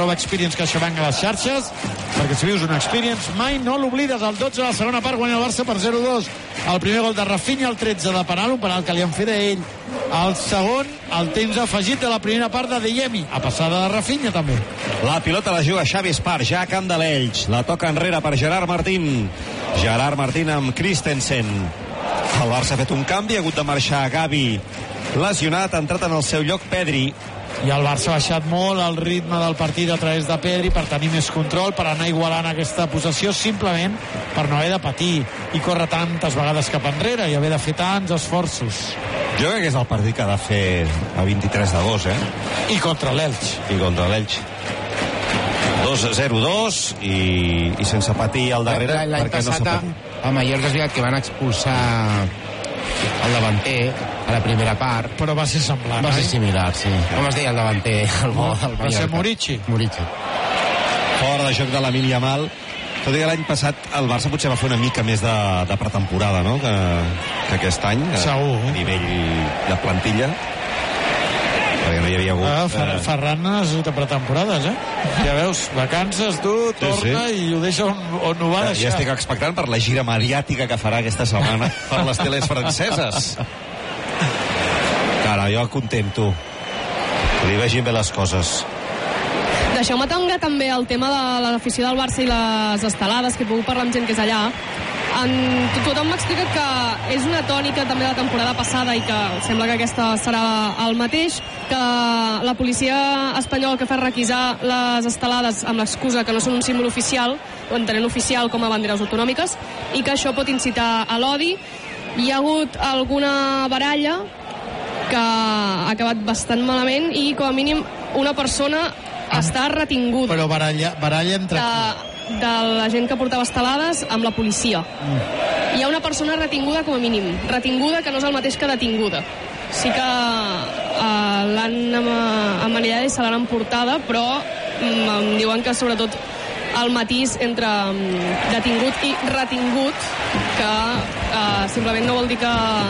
@experience CaixaBank a les xarxes, perquè si vius una experience mai no l'oblides. El 12 de la segona part guanya el Barça per 0-2. El primer gol de Rafinha, el 13 de penal, un penal que li han fet a ell. El segon, el temps afegit de la primera part de Adeyemi, a passada de Rafinha també. La pilota la juga Xavi Espar, ja a camp de l'Elx. La toca enrere per Gerard Martín. Gerard Martín amb Christensen. El Barça ha fet un canvi, ha hagut de marxar Gavi lesionat, ha entrat en el seu lloc Pedri. I el Barça ha baixat molt el ritme del partit a través de Pedri per tenir més control, per anar igualant aquesta possessió, simplement per no haver de patir i córrer tantes vegades cap enrere i haver de fer tants esforços. Jo crec que és el partit que ha de fer a 23 d'agost, I contra l'Elx. 2-0-2 i sense patir al darrere. L'any passat a Mallorca és veritat que van expulsar el davanter a la primera part, però va ser semblant. Va ser similar, sí. Com es deia el davanter? Va ser Murici. Fora de joc de Lamine Yamal. Tot i que l'any passat el Barça potser va fer una mica més de pretemporada, no?, que aquest any. Segur. A nivell de plantilla. Perquè no hi havia hagut... Ferran necessita pretemporades, Ja veus, vacances, tu, torna i ho deixa on ho va deixar. Ja estic expectant per la gira mediàtica que farà aquesta setmana per les teles franceses. Cara, jo contento. Li vegin bé les coses. Deixeu-me tancar també el tema de l'afició del Barça i les estelades, que he pogut parlar amb gent que és allà. Tothom m'ha explicat que és una tònica també de la temporada passada i que sembla que aquesta serà el mateix, que la policia espanyola que fa requisar les estelades amb l'excusa que no són un símbol oficial, o entenent oficial com a banderes autonòmiques, i que això pot incitar a l'odi. Hi ha hagut alguna baralla que ha acabat bastant malament i com a mínim una persona està retinguda. Però baralla entre... De la gent que portava estelades amb la policia. Hi ha una persona retinguda com a mínim. Retinguda que no és el mateix que detinguda. Sí que l'han amanellada i se l'han emportada, però em diuen que sobretot el matís entre detingut i retingut, que simplement no vol dir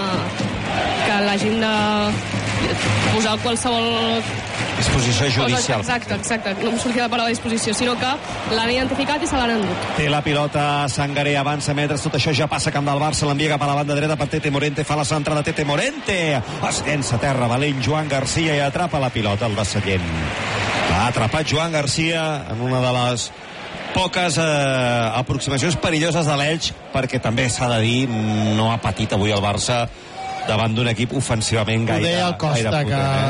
que l'hagin de posar qualsevol disposició judicial. Exacte, no em sortia la paraula disposició, sinó que l'han identificat i se l'han endut. Té la pilota Sangaré, avança metres, tot això ja passa a camp del Barça, l'envia cap a la banda dreta per Tete Morente, fa la centrada Tete Morente, es llença a terra valent Joan Garcia i atrapa la pilota el de Sallent. Ha atrapat Joan Garcia en una de les poques aproximacions perilloses de l'Elx, perquè també s'ha de dir, no ha patit avui el Barça davant d'un equip ofensivament gaire potent. Ho deia el Costa,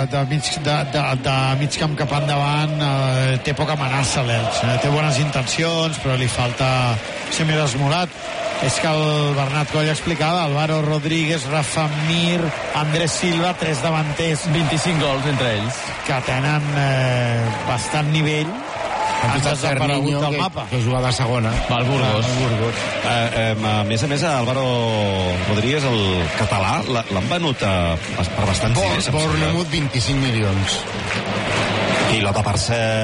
que de mig camp cap endavant té poca amenaça l'Elx. Té bones intencions, però li falta ser més esmolat. És que el Bernat Coll explicava, Álvaro Rodríguez, Rafa Mir, Andrés Silva, 3 davanters. 25 gols entre ells. Que tenen bastant nivell. Han desaparegut del mapa. Que jugava a segona. Va al Burgos. A més, Álvaro Rodríguez, el català, l'han venut per bastants diners. Bournemouth, 25 milions. Pilota per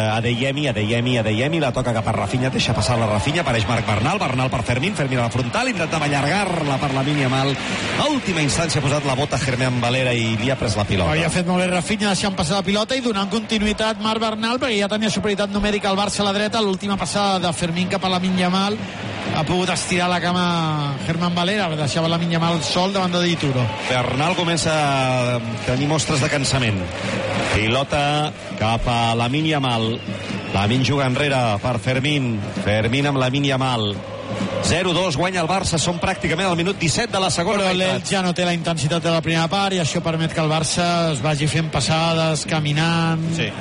Adeyemi, la toca cap a Rafinha, deixa passar la Rafinha, apareix Marc Bernal per Fermín a la frontal, intentava allargar-la per Lamine Yamal. A última instància ha posat la bota Germán Valera i li ha pres la pilota. Havia fet molt bé Rafinha deixant passar la pilota i donant continuïtat Marc Bernal, perquè ja tenia superioritat numèrica al Barça a la dreta. L'última passada de Fermín cap a Lamine Yamal ha pogut estirar la cama Germán Valera, deixava Lamine Yamal sol davant de Dituro. Bernal comença a tenir mostres de cansament. Pilota cap a Lamine Yamal. Lamine juga enrere per Fermín amb Lamine Yamal. 0-2, guanya el Barça, són pràcticament al minut 17 de la segona. Però l'Elx ja no té la intensitat de la primera part i això permet que el Barça es vagi fent passades, caminant,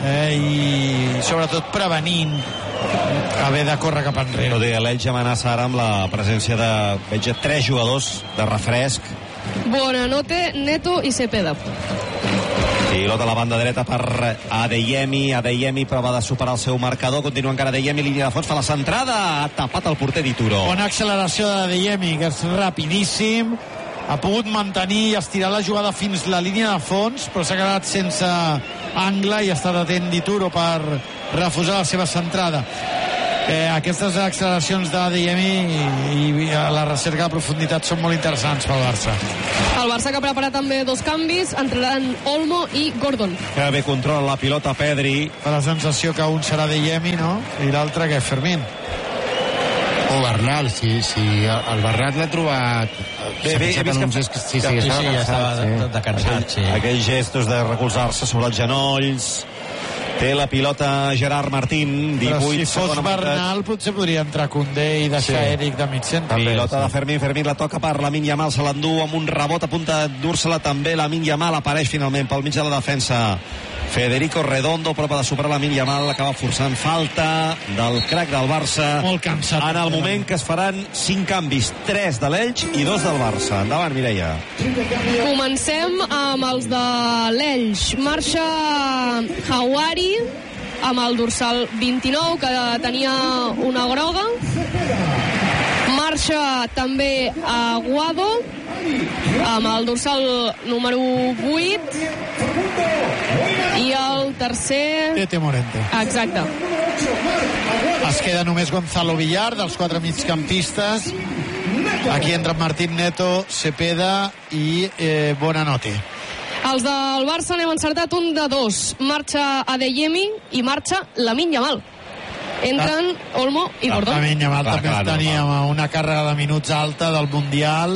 i sobretot prevenint haver de córrer cap enrere. L'Elx amenaça ara amb la presència de, veig, 3 jugadors de refresc. Buonanotte, Neto i Cepeda. Pilota a la banda dreta per Adeyemi prova de superar el seu marcador, continua encara Adeyemi, línia de fons, fa la centrada, ha tapat el porter Dituro. Bona acceleració d'Adeyemi, que és rapidíssim, ha pogut mantenir i estirar la jugada fins la línia de fons, però s'ha quedat sense angle i ha estat atent Dituro per refusar la seva centrada. Aquestes acceleracions d'Adeyemi i la recerca de profunditat són molt interessants pel Barça. El Barça que prepara també 2 canvis, entraran Olmo i Gordon. Que bé controla la pilota Pedri. Fa la sensació que un serà Adeyemi, no? I l'altre que Fermín. O Bernal, si el Bernat l'ha trobat... Bé, he vist que... Sí, estava de cansat, sí. Aquells gestos de recolzar-se sobre els genolls. Té la pilota Gerard Martín, 18. Però si fos Bernal potser podria entrar Koundé i deixar Eric de mig centre. Pilota de Fermín la toca per Lamine Yamal, se l'endú amb un rebot a punta d'endur-se-la també. Lamine Yamal apareix finalment pel mig de la defensa. Federico Redondo, prova de superar Lamine Yamal, acaba forçant falta del crack del Barça. Molt cansat. En el moment que es faran 5 canvis, 3 de l'Elx i 2 del Barça. Endavant, Mireia. Comencem amb els de l'Elx. Marxa Hawari amb el dorsal 29, que tenia una groga. Marxa també Aguado amb el dorsal número 8, i el tercer... Tete Morente. Exacte. Es queda només Gonzalo Villar, dels 4 migcampistes. Aquí entren Martín Neto, Cepeda i Bonanote. Els del Barça n'hem encertat un de 2. Marxa Adeyemi i marxa Lamine Yamal. Entren Olmo i Gordon. Lamine Yamal també tenia una càrrega de minuts alta del Mundial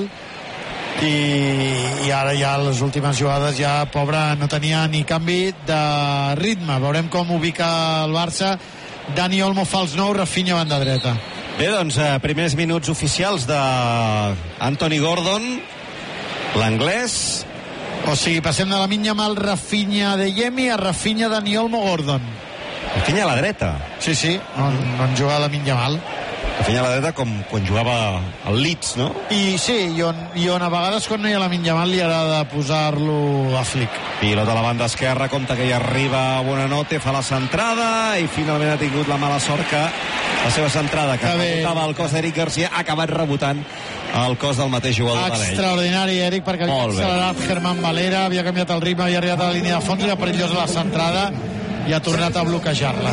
i ara ja les últimes jugades ja, pobre, no tenia ni canvi de ritme. Veurem com ubica el Barça. Dani Olmo fa els 9, Rafinha banda dreta. Bé, doncs, primers minuts oficials d'Anthony Gordon, l'anglès. O sigui, passem de Lamine Yamal, Rafinha, Adeyemi a Rafinha, Dani Olmo, Gordon. Rafinha a la dreta. Sí, on juga Lamine Yamal. Rafinha a la dreta com quan jugava al Leeds, no? I sí, i on a vegades quan no hi ha Lamine Yamal li agrada posar-lo a flic. Pilota a la banda esquerra, compta que hi arriba Bonanote, fa la centrada i finalment ha tingut la mala sort que la seva centrada, que rebotava el cos d'Eric Garcia, ha acabat rebotant el cos del mateix jugador de l'Elx. Extraordinari, Eric, perquè havia accelerat Germán Valera, havia canviat el ritme, havia arribat a la línia de fons, era perillosa la centrada i ha tornat a bloquejar-la.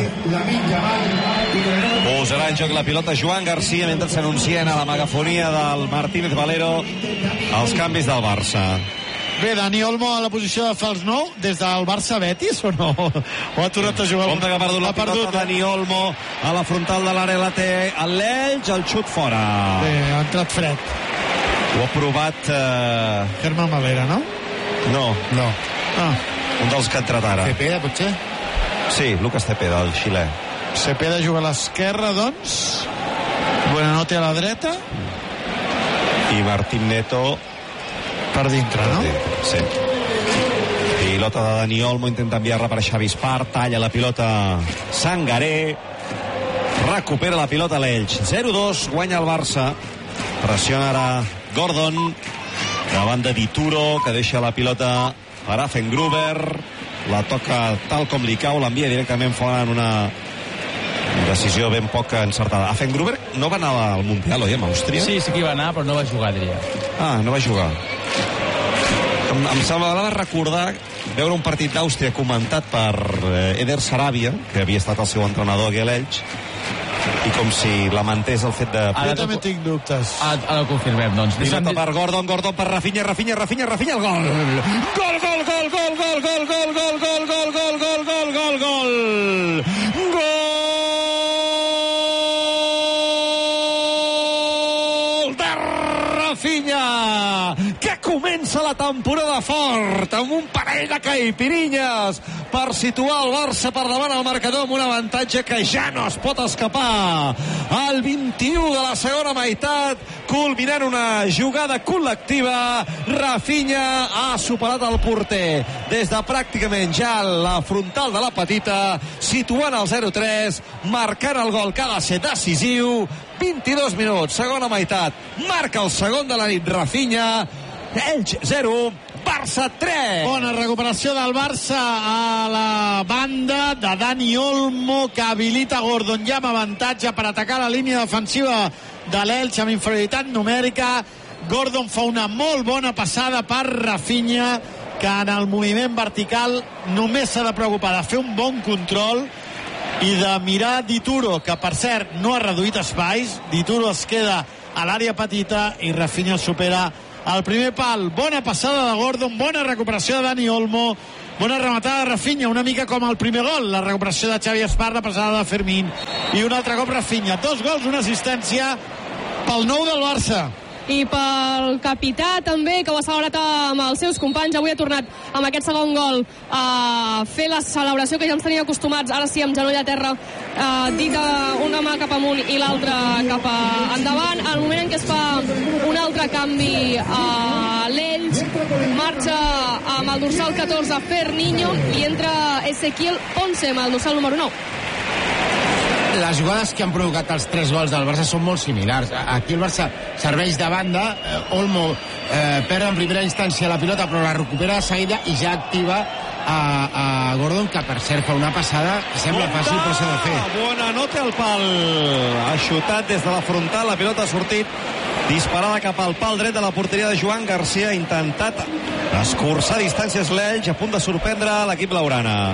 Posarà en joc la pilota Joan Garcia mentre s'anuncien a la megafonia del Martínez Valero els canvis del Barça. Bé, Dani Olmo a la posició de fals 9 des del Barça-Betis o no? O ha tornat a jugar? Compte que ha perdut la pilota Dani Olmo a la frontal de l'àrea, la té a l'Elx, el xut fora. Bé, ha entrat fred. Ho ha provat... Germán Valera, no? No. Un dels que ha entrat ara. Cepeda, potser? Sí, Lucas Cepeda, el xilè. Cepeda juga a l'esquerra, doncs. Bonanote a la dreta. I Martín Neto per dintre, no? Sí. Pilota de Dani Olmo, intenta enviar-la per Xavi Espart, talla la pilota Sangaré, recupera la pilota l'Elx. 0-2, guanya el Barça. Pressiona ara Gordon davant de Dituro, que deixa la pilota per Affengruber, la toca tal com li cau, l'envia directament fora en una decisió ben poc encertada. Affengruber no va anar al Mundial, oi, amb Àustria? Sí que hi va anar, però no va jugar, diria. No va jugar. Em semblava recordar veure un partit d'Àustria comentat per Eder Sarabia, que havia estat el seu entrenador aquí a l'Elx, i com si lamentés el fet de... Jo també tinc dubtes. Ara ho confirmem, doncs. Pilota per Gordon per Rafinha, el gol! Gol! De Rafinha, que comença la temporada fort amb un parell de caipirinhas per situar el Barça per davant al marcador amb un avantatge que ja no es pot escapar. Al 21 de la segona meitat, culminant una jugada col·lectiva, Rafinha ha superat el porter des de pràcticament ja la frontal de la petita, situant el 0-3, marcant el gol que ha de ser decisiu. 22 minuts, segona meitat, marca el segon de la nit Rafinha. Elx 0, Barça 3. Bona recuperació del Barça a la banda de Dani Olmo, que habilita Gordon ja amb avantatge per atacar la línia defensiva de l'Elx amb inferioritat numèrica. Gordon fa una molt bona passada per Rafinha, que en el moviment vertical només s'ha de preocupar de fer un bon control i de mirar Dituro, que per cert no ha reduït espais. Dituro es queda a l'àrea petita i Rafinha el supera al primer pal. Bona passada de Gordon, bona recuperació de Dani Olmo, bona rematada de Rafinha, una mica com el primer gol, la recuperació de Xavi Espart, la passada de Fermín i un altre cop Rafinha. 2 gols, una assistència pel nou del Barça. I pel capità també, que ho ha celebrat amb els seus companys. Avui ha tornat amb aquest segon gol a fer la celebració que ja ens tenia acostumats, ara sí amb genoll a terra, dita una mà cap amunt i l'altra cap endavant. Al moment en què es fa un altre canvi a l'Elx, marxa amb el dorsal 14 Ferninho i entra Ezequiel Ponce amb el dorsal número 9. Les jugades que han provocat els 3 gols del Barça són molt similars. Aquí el Barça serveix de banda, Olmo perd en primera instància la pilota però la recupera de seguida i ja activa a Gordon, que per cert fa una passada que sembla fàcil però s'ha de fer. Bona nota al pal, ha xutat des de la frontal, la pilota ha sortit disparada cap al pal dret de la porteria de Joan Garcia, ha intentat escurçar distàncies l'Elx, a punt de sorprendre l'equip blaugrana.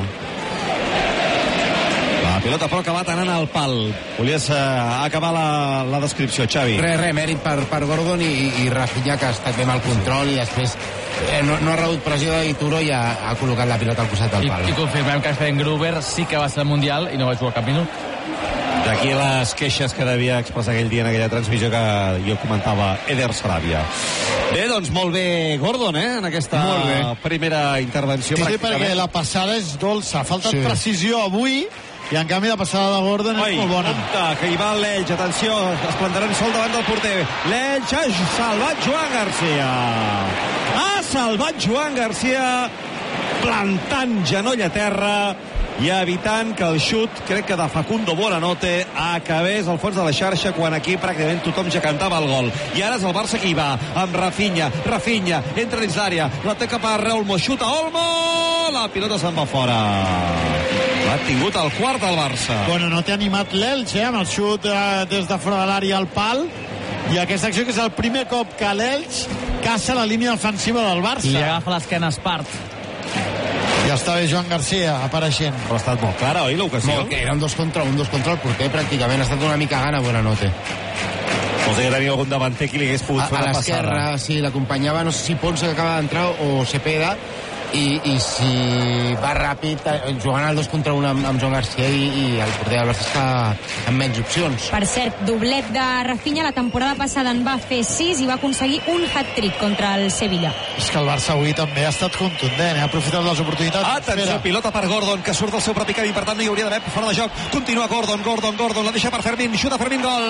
La pilota però ha acabat anant al pal. Volies acabar la descripció, Xavi? Res, mèrit per Gordon i Rafinha, que ha estat bé amb el control i després no ha rebut pressió de Dituro i ha col·locat la pilota al costat del pal. I confirmem que Sven Gruber sí que va ser al Mundial i no va jugar cap minut. D'aquí les queixes que devia expressar aquell dia en aquella transmissió que jo comentava Eder Sarabia. Bé, doncs molt bé Gordon, en aquesta primera intervenció. Sí, perquè la passada és dolça, ha faltat precisió avui i en canvi la passada de Gordon és molt bona. Compte, que hi va l'Elx, atenció, es plantaran sol davant del porter. L'Elx ha salvat Joan Garcia. Ha salvat Joan Garcia plantant genoll a terra i evitant que el xut, crec que de Facundo Buonanotte, acabés al fons de la xarxa quan aquí pràcticament tothom ja cantava el gol. I ara és el Barça que hi va, amb Rafinha, entra dins l'àrea, la té cap a Olmo, xuta Olmo, la pilota se'n va fora. L'ha tingut el quart del Barça. Bueno, no t'ha animat l'Elx, amb el xut des de fora de l'àrea al pal, i aquesta acció que és el primer cop que l'Elx caça la línia defensiva del Barça. I li agafa l'esquena a Espart. Ja està bé Joan Garcia apareixent. Però ha estat molt clara, oi, l'ocasió? Era un 2 contra el porter, pràcticament. Ha estat una mica gana Buonanotte. Vols dir que tenia algun davanter que li hagués pogut fer una passada? A l'esquerra, sí, l'acompanyava, no sé si Ponce, que acaba d'entrar, o Cepeda, i si va ràpid jugant al 2 contra 1 amb Joan Garcia i el porter del Barça està amb menys opcions. Per cert, doblet de Rafinha, la temporada passada en va fer 6 i va aconseguir un hat-trick contra el Sevilla. És que el Barça avui també ha estat contundent, ha aprofitat les oportunitats. Atenció, pilota per Gordon, que surt del seu propi camí, per tant no hi hauria d'haver fora de joc. Continua Gordon, la deixa per Fermín, xuta Fermín, gol!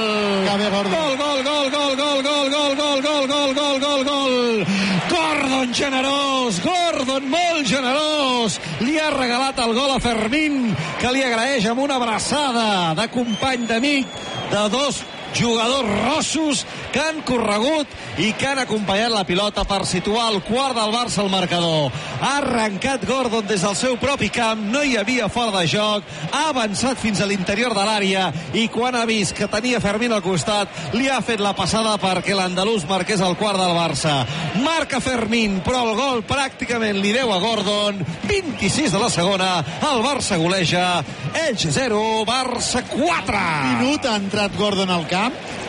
Gol! Gordon generós, Gordon molt generós, li ha regalat el gol a Fermín, que li agraeix amb una abraçada de company, d'amic, de 2 jugadors rossos que han corregut i que han acompanyat la pilota per situar el quart del Barça al marcador. Ha arrencat Gordon des del seu propi camp, no hi havia fora de joc, ha avançat fins a l'interior de l'àrea i quan ha vist que tenia Fermín al costat li ha fet la passada perquè l'andalús marqués el quart del Barça. Marca Fermín, però el gol pràcticament li deu a Gordon. 26 de la segona, el Barça goleja, Elx 0, Barça 4. Minut ha entrat Gordon al camp.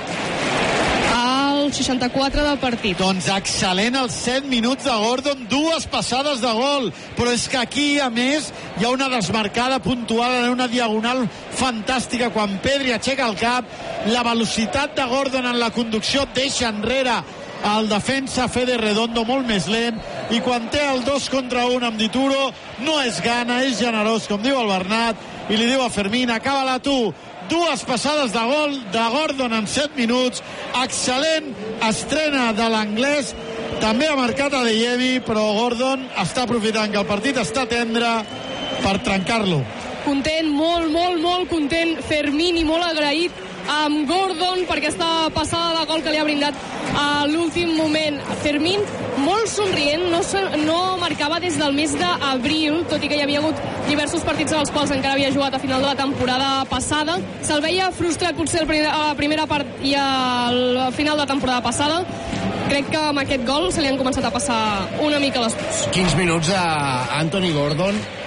Al 64 del partit. Doncs excel·lent els 7 minuts de Gordon, 2 passades de gol, però és que aquí a més hi ha una desmarcada puntual en una diagonal fantàstica quan Pedri aixeca el cap, la velocitat de Gordon en la conducció deixa enrere el defensa Fede Redondo molt més lent, i quan té el 2 contra 1 amb Dituro no és gana, és generós, com diu el Bernat, i li diu a Fermín, acaba-la tu. 2 passades de gol de Gordon en 7 minuts. Excel·lent estrena de l'anglès. També ha marcat a Adeyemi, però Gordon està aprofitant que el partit està tendre per trencar-lo. Content, molt content Fermín, i molt agraït amb Gordon per aquesta passada de gol que li ha brindat a l'últim moment. Fermín molt somrient, no marcava des del mes d'abril, tot i que hi havia hagut diversos partits en els quals encara havia jugat a final de la temporada passada. Se'l veia frustrat potser a la primera part i al final de la temporada passada. Crec que amb aquest gol se li han començat a passar una mica les coses. 15 minuts a Anthony Gordon,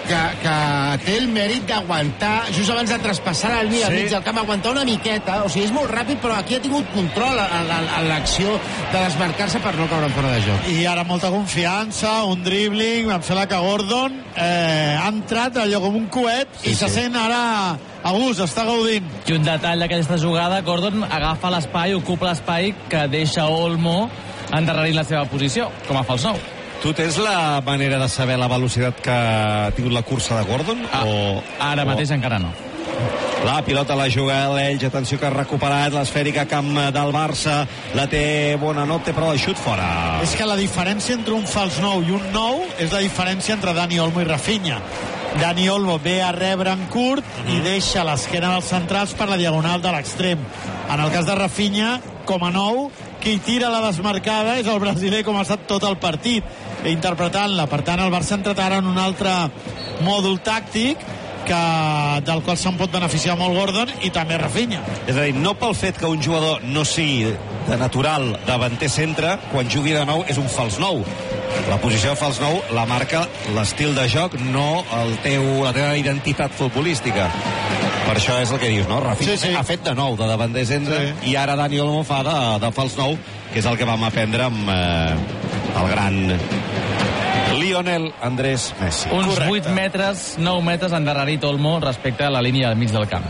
que té el mèrit d'aguantar, just abans de traspassar la línia al mig del camp, aguantar una miqueta. O sigui, és molt ràpid, però aquí ha tingut control a l'acció de desmarcar-se per no caure fora de joc. I ara molta confiança, un dribbling, em sembla que Gordon ha entrat allò com un coet i se sent ara a gust, està gaudint. I un detall d'aquesta jugada, Gordon agafa l'espai, ocupa l'espai que deixa Olmo endarrerint la seva posició, com a fals nou. Tu tens la manera de saber la velocitat que ha tingut la cursa de Gordon? Ara mateix encara no. La pilota la juga l'Elx, atenció que ha recuperat l'esfèrica camp del Barça, la té Buonanotte, però el xut fora. És que la diferència entre un fals nou i un nou és la diferència entre Dani Olmo i Rafinha. Dani Olmo ve a rebre en curt i deixa l'esquena dels centrals per la diagonal de l'extrem. En el cas de Rafinha, com a nou, qui tira la desmarcada és el brasiler, com ha estat tot el partit, interpretant-la. Per tant, el Barça ha entrat ara en un altre mòdul tàctic del qual se'n pot beneficiar molt Gordon i també Rafinha. És a dir, no pel fet que un jugador no sigui de natural davanter centre, quan jugui de nou és un fals nou. La posició de fals nou la marca l'estil de joc, no la teva identitat futbolística. Per això és el que dius, no? Rafinha ha fet de nou, de davanter centre, i ara Dani Olmo fa de fals nou, que és el que vam aprendre amb el gran Lionel Andrés Messi. Uns 8 metres, 9 metres endarrerit Olmo respecte a la línia del mig del camp.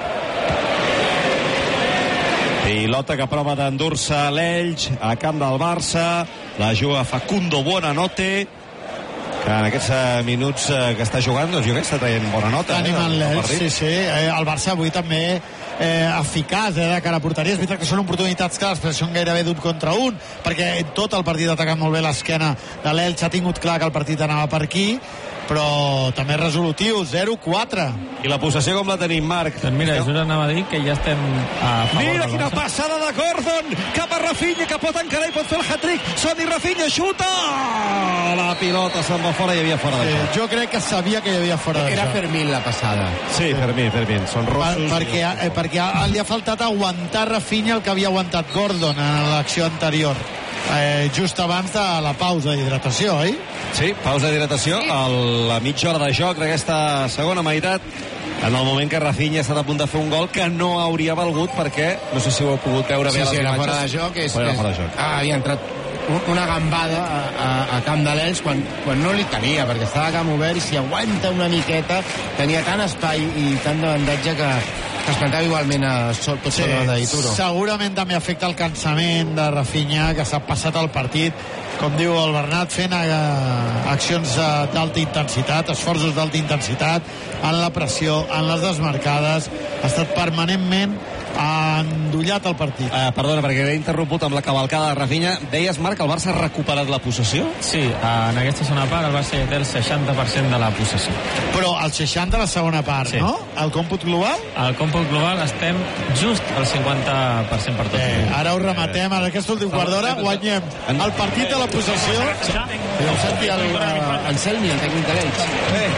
Pilota que prova d'endur-se l'Elx a camp del Barça, la juga Facundo Buonanotte, que en aquests minuts que està jugant, doncs jo crec que està traient bona nota. Animant l'Elx, sí. El Barça avui també eficaç de cara a porteria. És veritat que són oportunitats clares, però són gairebé d'un contra un, perquè tot el partit ha atacat molt bé l'esquena de l'Elx, ha tingut clar que el partit anava per aquí, però també resolutiu, 0-4. I la possessió com la tenim, Marc? Doncs mira, jo anava a dir que ja estem a favor. Mira quina passada de Gordon cap a Rafinha, que pot encarar i pot fer el hat-trick. Soni Rafinha, xuta! La pilota se'n va fora i hi havia fora de joc. Jo crec que sabia que hi havia fora de joc. Era Fermín la passada. Sí, Fermín. Són rossos. Perquè li ha faltat aguantar Rafinha el que havia aguantat Gordon en l'acció anterior. Just abans de la pausa d'hidratació, oi? Sí, pausa d'hidratació a la mitja hora de joc d'aquesta segona meitat, en el moment que Rafinha ha estat a punt de fer un gol que no hauria valgut, perquè no sé si ho heu pogut veure bé a les imatges. Sí, fora de joc. Havia entrat una gambada a camp de l'Elx quan no li tenia, perquè estava a camp obert, i si aguanta una miqueta tenia tant espai i tant d'avantatge que es plantava igualment tot sobre la d'Ituro. Segurament també afecta el cansament de Rafinha, que s'ha passat el partit, com diu el Bernat, fent accions d'alta intensitat, esforços d'alta intensitat, en la pressió, en les desmarcades, ha estat permanentment endollat el partit. Perdona, perquè he interromput amb la cavalcada de Rafinha. Deies, Marc, el Barça ha recuperat la possessió? Sí, en aquesta segona part el Barça té el 60% de la possessió. Però el 60% de la segona part, sí. No? El còmput global? Al còmput global estem just al 50% per tot. Ara ho rematem, en aquest últim quart d'hora guanyem el partit de la possessió. Heu sentit el Selmi, el tècnic de l'Elx.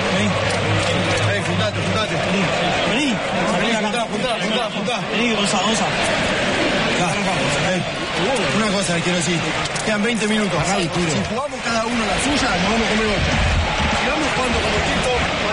Juntate. Vení, Gonzalo. Una cosa que quiero decir, quedan 20 minutos. Si jugamos cada uno la suya, nos vamos a comer 8. Si vamos jugando con equipo,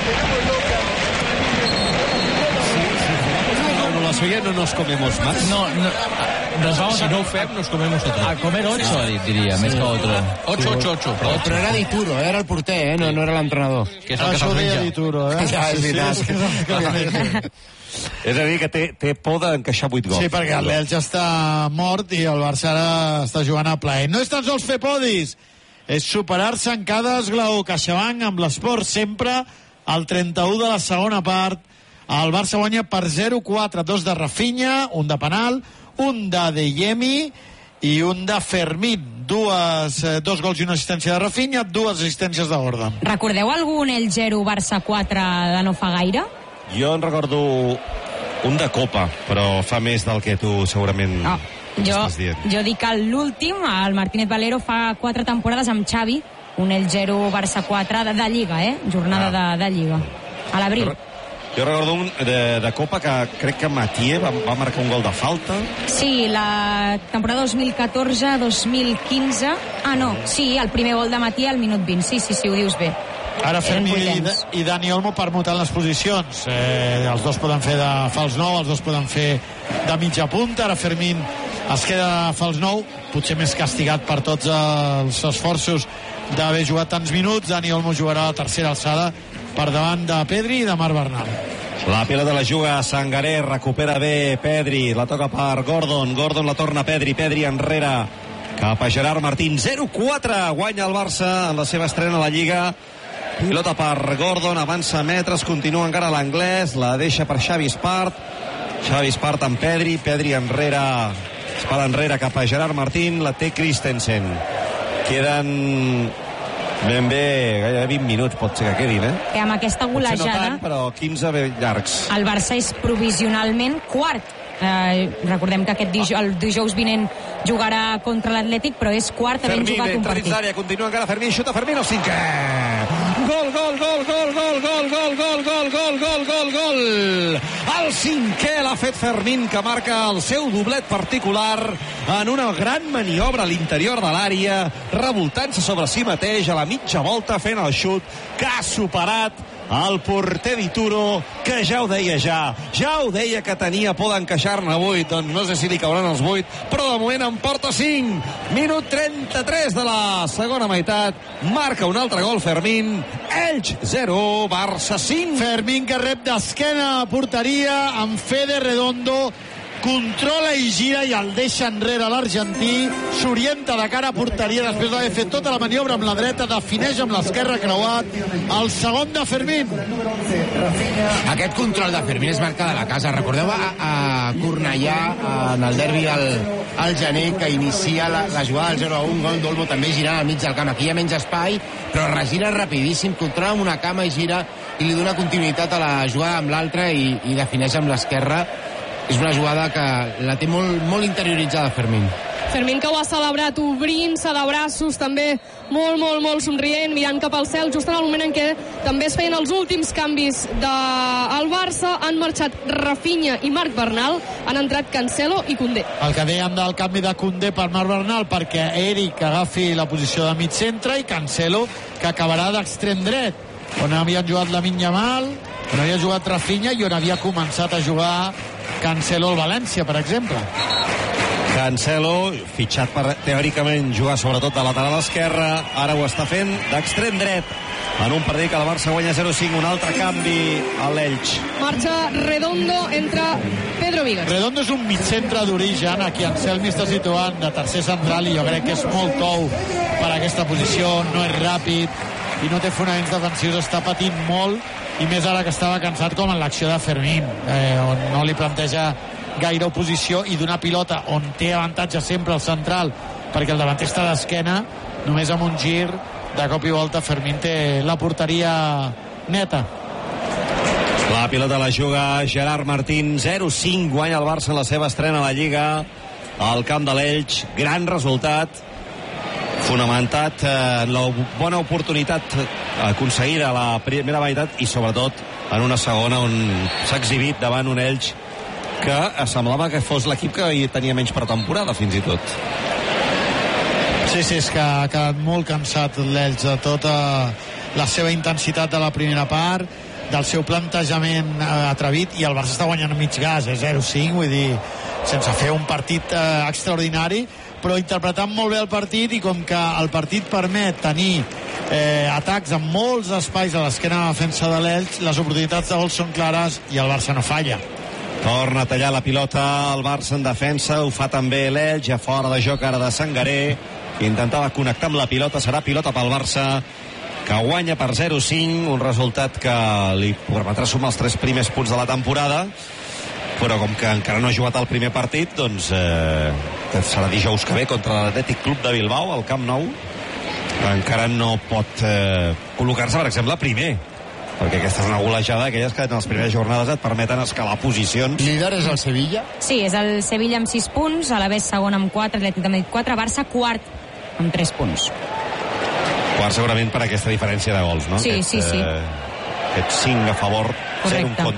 Cuando lo hacen no nos comemos más. No, si no ho fem, nos comemos otro. A comer 8, diria, més que otro. 8. Però era Dituro, era el porter, no era l'entrenador. Que és el que se'l menja. Dituro, Ja, és veritat. És a dir, que té por d'encaixar 8 gols. Sí, perquè l'Elx està mort i el Barça ara està jugant a plaer. No és tan sols fer podis, és superar-se en cada esglaó. CaixaBank amb l'esport sempre al 31 de la segona part. El Barça guanya per 0-4, 2 de Rafinha, un de penal, un de Deyemi i un de Fermín. Dos gols i una assistència de Rafinha, 2 assistències de Gordon. Recordeu algun el 0 Barça 4 de no fa gaire? Jo en recordo un de Copa, però fa més del que tu segurament estàs dient. Jo dic que l'últim, el Martínez Valero, fa 4 temporades amb Xavi, un el 0 Barça 4 de Lliga, jornada de Lliga, a l'abril. Jo recordo un de Copa que crec que Mathieu va marcar un gol de falta. Sí, la temporada 2014-2015. Sí, el primer gol de Mathieu al minut 20. Sí, ho dius bé. Ara Fermín i Dani Olmo permutant les posicions. Els dos poden fer de fals 9, els dos poden fer de mitja punta. Ara Fermín es queda de fals 9, potser més castigat per tots els esforços d'haver jugat tants minuts. Dani Olmo jugarà a la tercera alçada per davant de Pedri i de Marc Bernal. La pilota la juga Sangaré, recupera bé Pedri, la toca per Gordon la torna a Pedri enrere cap a Gerard Martín. 0-4 guanya el Barça en la seva estrena a la Lliga. Pilota per Gordon, avança metres, continua encara l'anglès, la deixa per Xavi Espart amb Pedri enrere, espala enrere cap a Gerard Martín, la té Christensen. Queden ben bé, gairebé 20 minuts pot ser que quedin, Que amb aquesta golejada... Potser no tant, però 15 ben llargs. El Barça és provisionalment quart. Recordem que el dijous vinent jugarà contra l'Atlètic, però és quart havent jugat un partit. Fermín, continua encara Fermín, xuta Fermín, el 5è. Gol! El 5è l'ha fet Fermín, que marca el seu doblet particular en una gran maniobra a l'interior de l'àrea, revoltant-se sobre si mateix a la mitja volta, fent el xut que ha superat el porter d'Ituro, que ja ho deia que tenia por d'encaixar-ne 8, doncs no sé si li cauran els 8, però de moment en porta 5. Minut 33 de la segona meitat, marca un altre gol Fermín. Elx 0, Barça 5. Fermín, que rep d'esquena a porteria amb Fede Redondo, controla i gira i el deixa enrere l'argentí, s'orienta de cara a porteria després d'haver fet tota la maniobra amb la dreta, defineix amb l'esquerra creuat, el segon de Fermín. Aquest control de Fermín és marca de la casa. Recordeu a Cornellà en el derbi al gener, que inicia la jugada del 0-1, gol d'Olmo també girant al mig del camp. Aquí hi ha menys espai, però regira rapidíssim, controla amb una cama i gira i li dona continuïtat a la jugada amb l'altra i defineix amb l'esquerra. És una jugada que la té molt interioritzada Fermín. Fermín, que ho ha celebrat obrint-se de braços, també molt somrient, mirant cap al cel, just en el moment en què també es feien els últims canvis del Barça. Han marxat Rafinha i Marc Bernal, han entrat Cancelo i Koundé. El que dèiem del canvi de Koundé per Marc Bernal, perquè Eric agafi la posició de mig centre, i Cancelo, que acabarà d'extrem dret, on havien jugat Lamine Yamal, on havia jugat Rafinha i on havia començat a jugar Cancelo al València, per exemple. Cancelo, fitxat per teòricament jugar sobretot de lateral esquerra, ara ho està fent d'extrem dret en un partit que el Barça guanya 0-5. Un altre canvi a l'Elx. Marxa Redondo, entra Pedro Vigas. Redondo és un mitcentre d'origen, aquí Anselmi està situant de tercer central i jo crec que és molt tou per aquesta posició, no és ràpid i no té fonaments defensius, està patint molt, i més ara que estava cansat, com en l'acció de Fermín, on no li planteja gaire oposició, i d'una pilota on té avantatge sempre el central perquè el davanter està d'esquena, només amb un gir de cop i volta Fermín té la porteria neta. La pilota la juga Gerard Martín. 0-5 guanya el Barça en la seva estrena a la Lliga al camp de l'Elx. Gran resultat, fonamentat en la bona oportunitat aconseguida a la primera meitat i sobretot en una segona on s'ha exhibit davant un Elx que semblava que fos l'equip que tenia menys pretemporada fins i tot. Sí, és que ha quedat molt cansat l'Elx de tota la seva intensitat de la primera part, del seu plantejament atrevit, i el Barça està guanyant a mig gas, 0-5, vull dir, sense fer un partit extraordinari, però interpretant molt bé el partit, i com que el partit permet tenir atacs amb molts espais a l'esquena de la defensa de l'Elx, les oportunitats de gol són clares i el Barça no falla. Torna a tallar la pilota el Barça en defensa, ho fa també l'Elx, ja fora de joc ara de Sangaré, que intentava connectar amb la pilota. Serà pilota pel Barça, que guanya per 0-5, un resultat que li permetrà sumar els 3 primers punts de la temporada, però com que encara no ha jugat el primer partit, doncs serà dijous que ve contra l'Atlètic Club de Bilbao al Camp Nou. Encara no pot col·locar-se, per exemple, primer, perquè aquesta és una golejada d'aquelles que en les primeres jornades et permeten escalar posicions. Líder és el Sevilla? Sí, és el Sevilla amb 6 punts, Alavés segon amb 4, Atlètic de Madrid 4, Barça quart amb 3 punts. Quart segurament per aquesta diferència de gols, no? Sí. Aquest 5 a favor, 0 en contra.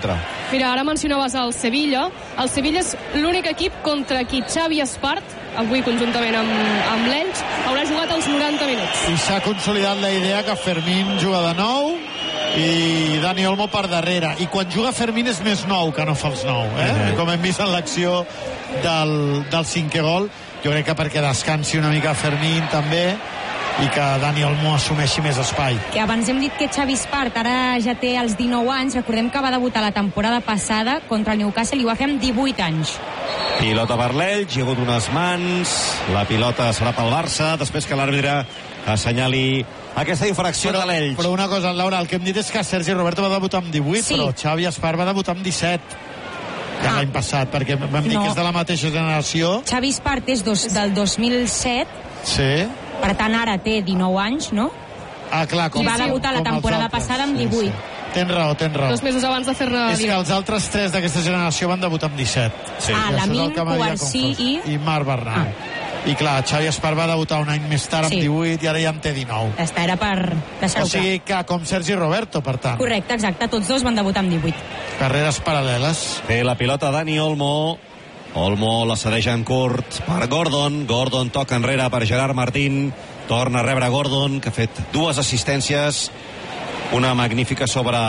Mira, ara mencionaves el Sevilla. El Sevilla és l'únic equip contra qui Xavi Espart, avui conjuntament amb l'Elx, haurà jugat els 90 minuts. I s'ha consolidat la idea que Fermín juga de nou i Dani Olmo per darrere. I quan juga Fermín és més nou que no fals nou, com hem vist en l'acció del cinquè gol. Jo crec que perquè descansi una mica Fermín també i que Dani Olmo assumeixi més espai. Que abans hem dit que Xavi Espart ara ja té els 19 anys. Recordem que va debutar la temporada passada contra el Newcastle i ho va fer amb 18 anys. Pilota per l'Elx, hi ha hagut unes mans, la pilota serà pel Barça, després que l'àrbitre assenyali aquesta infracció de l'Elx. Però una cosa, Laura, el que hem dit és que Sergi Roberto va debutar amb 18, sí. Però Xavi Espart va debutar amb 17. L'any passat, perquè vam dir que és de la mateixa generació. Xavi Espart és del 2007. Sí. Per tant, ara té 19 anys, no? Ah, clar, i va debutar la temporada passada amb 18. Sí. Tens raó. 2 mesos abans de fer-ne... És que els altres 3 d'aquesta generació van debutar amb 17. Sí. Lamine, Cubarsí i Marc Bernal. I clar, Xavi Espart va debutar un any més tard amb 18 i ara ja en té 19. Esta era per deixar-ho clar. O sigui que com Sergi Roberto, per tant. Correcte, exacte. Tots dos van debutar amb 18. Carreres paral·leles. Té la pilota Dani Olmo. Olmo la cedeix en curt per Gordon. Gordon toca enrere per Gerard Martín. Torna a rebre Gordon, que ha fet 2 assistències. Una magnífica sobre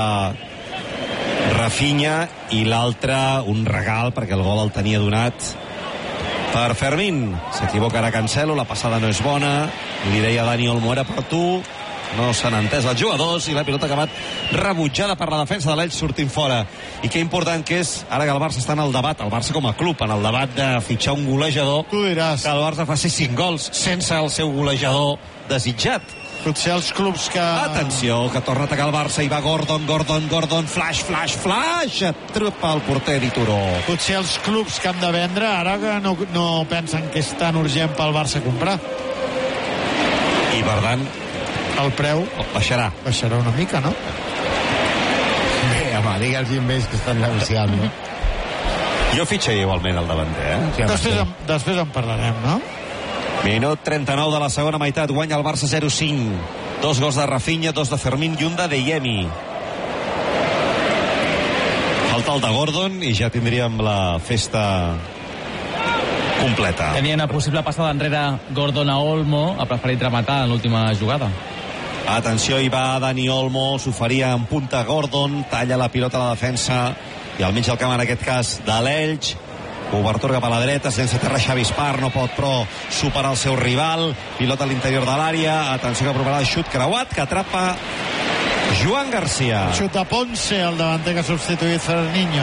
Rafinha i l'altra un regal, perquè el gol el tenia donat per Fermín. S'equivoca ara Cancelo, la passada no és bona. Li deia Dani Olmo, era per tu. No s'han entès els jugadors i la pilota ha acabat rebutjada per la defensa de l'Elx sortint fora. I que important que és, ara que el Barça està en el debat, el Barça com a club, en el debat de fitxar un golejador, tu diràs que el Barça faci 5 gols sense el seu golejador desitjat. Potser els clubs que... Atenció, que torna a atacar el Barça i va Gordon, flash, atrapa el porter Dituro. Potser els clubs que han de vendre ara que no pensen que és tan urgent pel Barça comprar. I per tant, el preu baixarà una mica, no? Bé, home, digue'ls més que estan negociant, no? Jo fitxaria igualment el davanter, Després en parlarem, no? Minut 39 de la segona meitat, guanya el Barça 0-5. 2 gols de Rafinha, 2 de Fermín i un de Deyemi. Falta el de Gordon i ja tindríem la festa completa. Tenia una possible passada enrere Gordon a Olmo, ha preferit rematar en l'última jugada. Atenció, hi va Dani Olmo, s'oferia en punta Gordon, talla la pilota a la defensa i al mig del camp, en aquest cas, de l'Elx. Obertura cap a la dreta, sense terra Xavi Espart, no pot però superar el seu rival. Pilota a l'interior de l'àrea, atenció que provarà el xut creuat, que atrapa Joan Garcia. Xut de Ponce, el davanter que ha substituït Ferniño.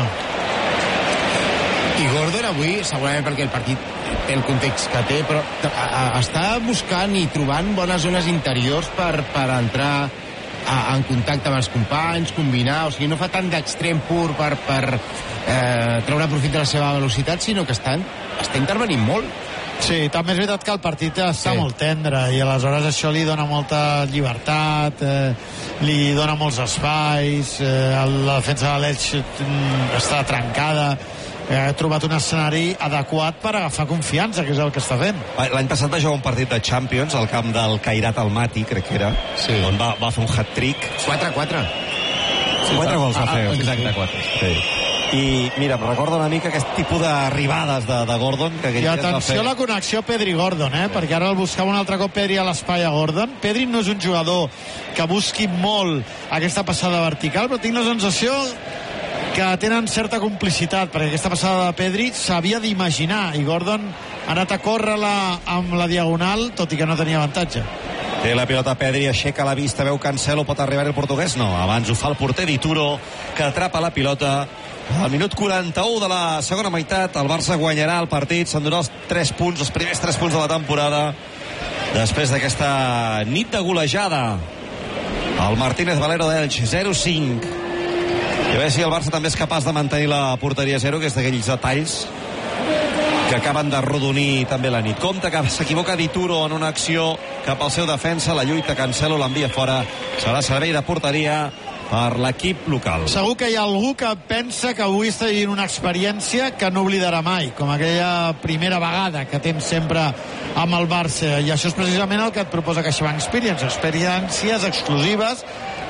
I Gordon avui, segurament perquè el partit té el context que té, però està buscant i trobant bones zones interiors per entrar en contacte amb els companys, combinar, o sigui, no fa tant d'extrem pur per treure profit de la seva velocitat, sinó que està intervenint molt. Sí, també és veritat que el partit està molt tendre i aleshores això li dona molta llibertat, li dona molts espais, la defensa de l'Elx està trencada, ha trobat un escenari adequat per agafar confiança, que és el que està fent. L'any passat va jugar un partit de Champions al camp del Khairat Almaty, crec que era, on va fer un hat-trick. 4-4. 4 gols va fer. Exacte, 4. Sí. I mira, em recorda una mica aquest tipus d'arribades de Gordon que i atenció a la connexió Pedri-Gordon, perquè ara el buscava un altre cop Pedri a l'espai a Gordon. Pedri no és un jugador que busqui molt aquesta passada vertical, però tinc la sensació que tenen certa complicitat, perquè aquesta passada de Pedri s'havia d'imaginar i Gordon ha anat a córrer-la amb la diagonal, tot i que no tenia avantatge. Té la pilota Pedri, aixeca la vista, veu Cancelo, pot arribar el portuguès? No, abans ho fa el porter Dituro, que atrapa la pilota. Al minut 41 de la segona meitat, el Barça guanyarà el partit, s'endurà els 3 punts, els primers 3 punts de la temporada, després d'aquesta nit de golejada. El Martínez Valero d'Elx, 0-5. I a veure si el Barça també és capaç de mantenir la porteria 0, que és d'aquells detalls que acaben de rodonir també la nit. Compte que s'equivoca Dituro en una acció cap al seu defensa, la lluita Cancelo, l'envia fora, serà servei de porteria per l'equip local. Segur que hi ha algú que pensa que avui està vivint una experiència que no oblidarà mai, com aquella primera vegada que tens sempre amb el Barça, i això és precisament el que et proposa CaixaBank Experience, experiències exclusives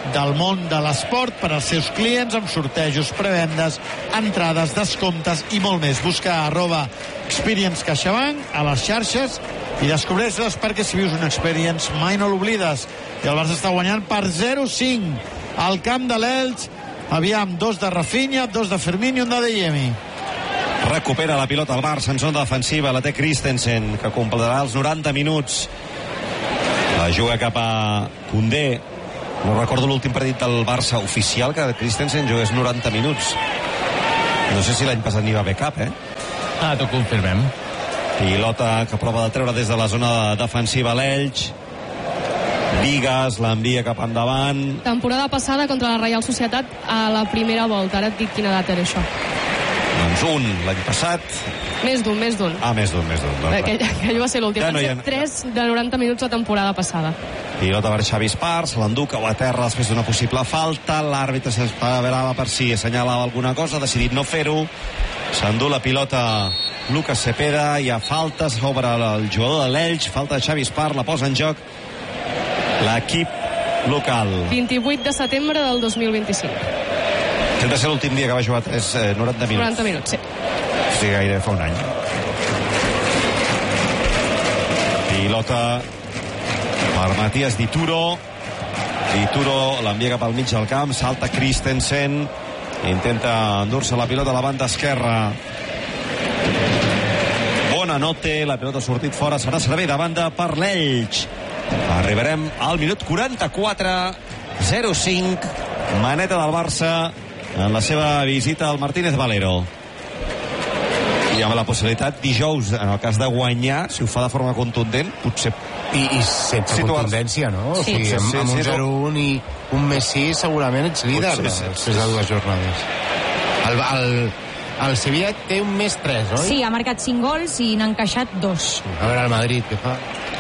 del món de l'esport per als seus clients, amb sortejos, prevendes, entrades, descomptes i molt més. Busca @Experience CaixaBank a les xarxes i descobreix-les, perquè si vius una experience mai no l'oblides. I el Barça està guanyant per 0-5 al camp de l'Elx. Aviam, 2 de Rafinha, 2 de Firmino i 1 de Adeyemi. Recupera la pilota el Barça en zona defensiva, la té Christensen, que completarà els 90 minuts. La juga cap a Koundé. No recordo l'últim partit del Barça oficial que Christensen jugués 90 minuts. No sé si l'any passat n'hi va haver cap, T'ho confirmem. Pilota que prova de treure des de la zona defensiva l'Elx. Vigas l'envia cap endavant. Temporada passada contra la Reial Societat a la primera volta. Ara et dic quina data era això. Doncs l'any passat. Més d'un. Més d'un. Aquell va ser l'últim. Ja no hi ha... 3 de 90 minuts la temporada passada. Pilota per Xavi Espar, se l'endú, cau a terra després d'una possible falta. L'àrbitre s'esperava per si assenyalava alguna cosa, ha decidit no fer-ho. S'endú la pilota Lucas Cepeda, hi ha falta sobre el jugador de l'Elx, falta de Xavi Espar, la posa en joc l'equip local. 28 de setembre del 2025. Aquest va ser l'últim dia que va jugar 90 minuts. 90 minuts, sí. O sigui, gairebé fa un any. Pilota per Matías Dituro. Dituro l'envia cap al mig del camp, salta Christensen, intenta endur-se la pilota a la banda esquerra. Bonanote, la pilota ha sortit fora, serà servei de banda per l'Elx. Arribarem al minut 44, 0-5, maneta del Barça en la seva visita al Martínez Valero. I amb la possibilitat dijous, en el cas de guanyar, si ho fa de forma contundent, potser... I sense contundència, no? Sí. O sigui, amb un 0-1 i un més 6 segurament ets líder després de 2 jornades. El Sevilla té un més 3, oi? Sí, ha marcat 5 gols i n'ha encaixat 2. A veure el Madrid, què fa?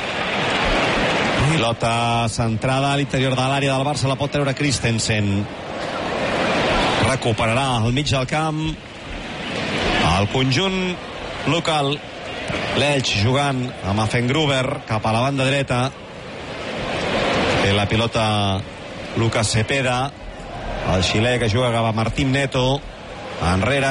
Pilota centrada a l'interior de l'àrea del Barça, la pot treure Christensen. Recuperarà al mig del camp el conjunt local. L'Elx jugant amb Afengruber cap a la banda dreta. Té la pilota Lucas Cepeda, el xilè que juga cap a Martín Neto. Enrere.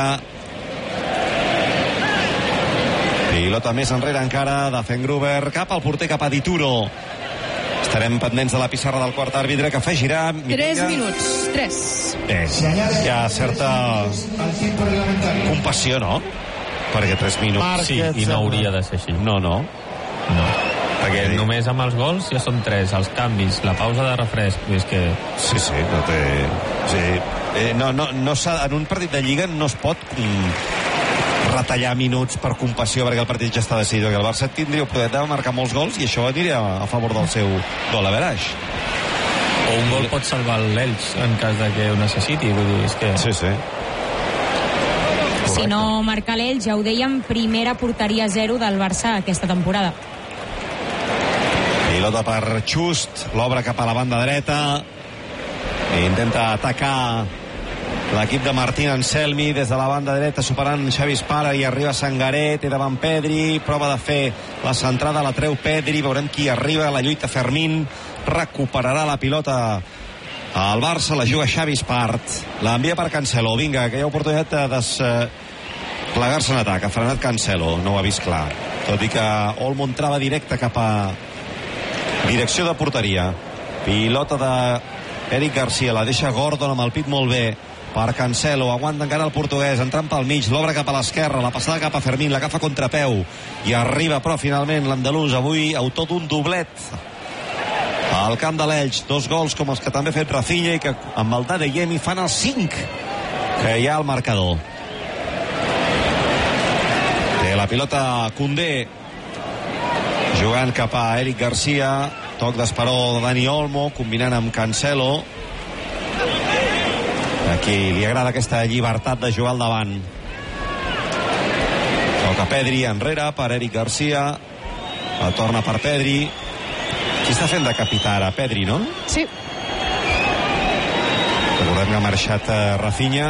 Pilota més enrere encara d'Afengruber cap al porter, cap a Dituro. Estarem pendents de la pissarra del quart àrbitre que fa girar... 3 minuts, 3. Hi ha certa compassió, no? Perquè 3 minuts... Sí, i no hauria de ser així. No. Perquè només amb els gols ja són 3, els canvis, la pausa de refresc, és que... Sí, no té... Sí. No s'ha... En un partit de Lliga no es pot retallar minuts per compassió perquè el partit ja està decidit, perquè el Barça tindria poder de marcar molts gols i això aniria a favor del seu gol average. O un gol pot salvar l'Elx en cas de que ho necessiti, vull dir, és que... Sí. Si no marca l'Elx, ja ho dèiem, primera porteria 0 del Barça aquesta temporada. Pilota per Just, l'obre cap a la banda dreta, intenta atacar l'equip de Martín Anselmi des de la banda dreta, superant Xavi Espara, i arriba Sangaré, té davant Pedri, prova de fer la centrada, la treu Pedri, veurem qui arriba, la lluita Fermín, recuperarà la pilota al Barça, la juga Xavi Espart, l'envia per Cancelo, vinga, que hi ha oportunitat de desplegar-se en atac, ha frenat Cancelo, no ho ha vist clar, tot i que Olmo entrava directe cap a direcció de porteria. Pilota d'Eric Garcia, la deixa Gordon amb el pit molt bé per Cancelo, aguanta encara el portuguès, entrant pel mig, l'obre cap a l'esquerra, la passada cap a Fermín, l'agafa contrapeu i arriba, però finalment l'andalús avui autor d'un doblet al camp de l'Elx, 2 gols com els que també ha fet Rafinha i que amb el d'Adeyemi fan els 5 que hi ha al marcador. Té la pilota Koundé jugant cap a Eric Garcia, toc d'esperó de Dani Olmo, combinant amb Cancelo. Aquí li agrada aquesta llibertat de jugar al davant. Toca Pedri enrere per Eric Garcia, la torna per Pedri. Qui està fent de capità ara? Pedri, no? Sí. Recordem que ha marxat Rafinha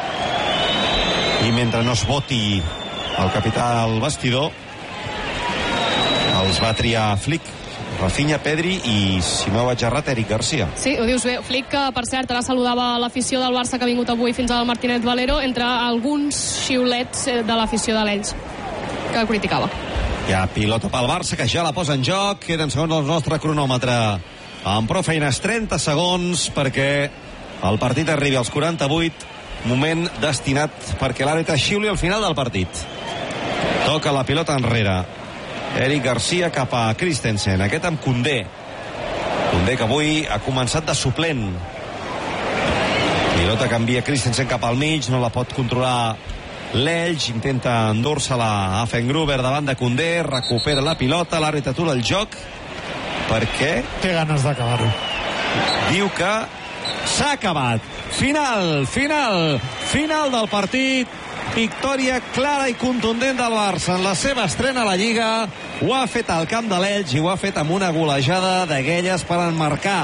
i mentre no es voti el capità al vestidor els va triar Flick, Rafinha, Pedri i, si no vaig errat, Eric Garcia. Sí, ho dius bé. Flick, que per cert ara saludava l'afició del Barça que ha vingut avui fins al Martínez Valero, entre alguns xiulets de l'afició de l'Ells que el criticava. Hi ha pilota pel Barça, que ja la posa en joc. Queden segons el nostre cronòmetre amb prou feines, 30 segons perquè el partit arribi als 48, moment destinat perquè l'àrbitre xiuli al final del partit. Toca la pilota enrere Eric Garcia cap a Christensen, aquest amb Koundé, que avui ha començat de suplent. Pilota que envia Christensen cap al mig, no la pot controlar l'Elx, intenta endur-se-la a Fengruber davant de Koundé, recupera la pilota, l'àrbitre atura el joc perquè té ganes d'acabar-ho. Diu que s'ha acabat. Final del partit. Victòria clara i contundent del Barça en la seva estrena a la Lliga. Ho ha fet al camp de l'Elx i ho ha fet amb una golejada d'aquelles per enmarcar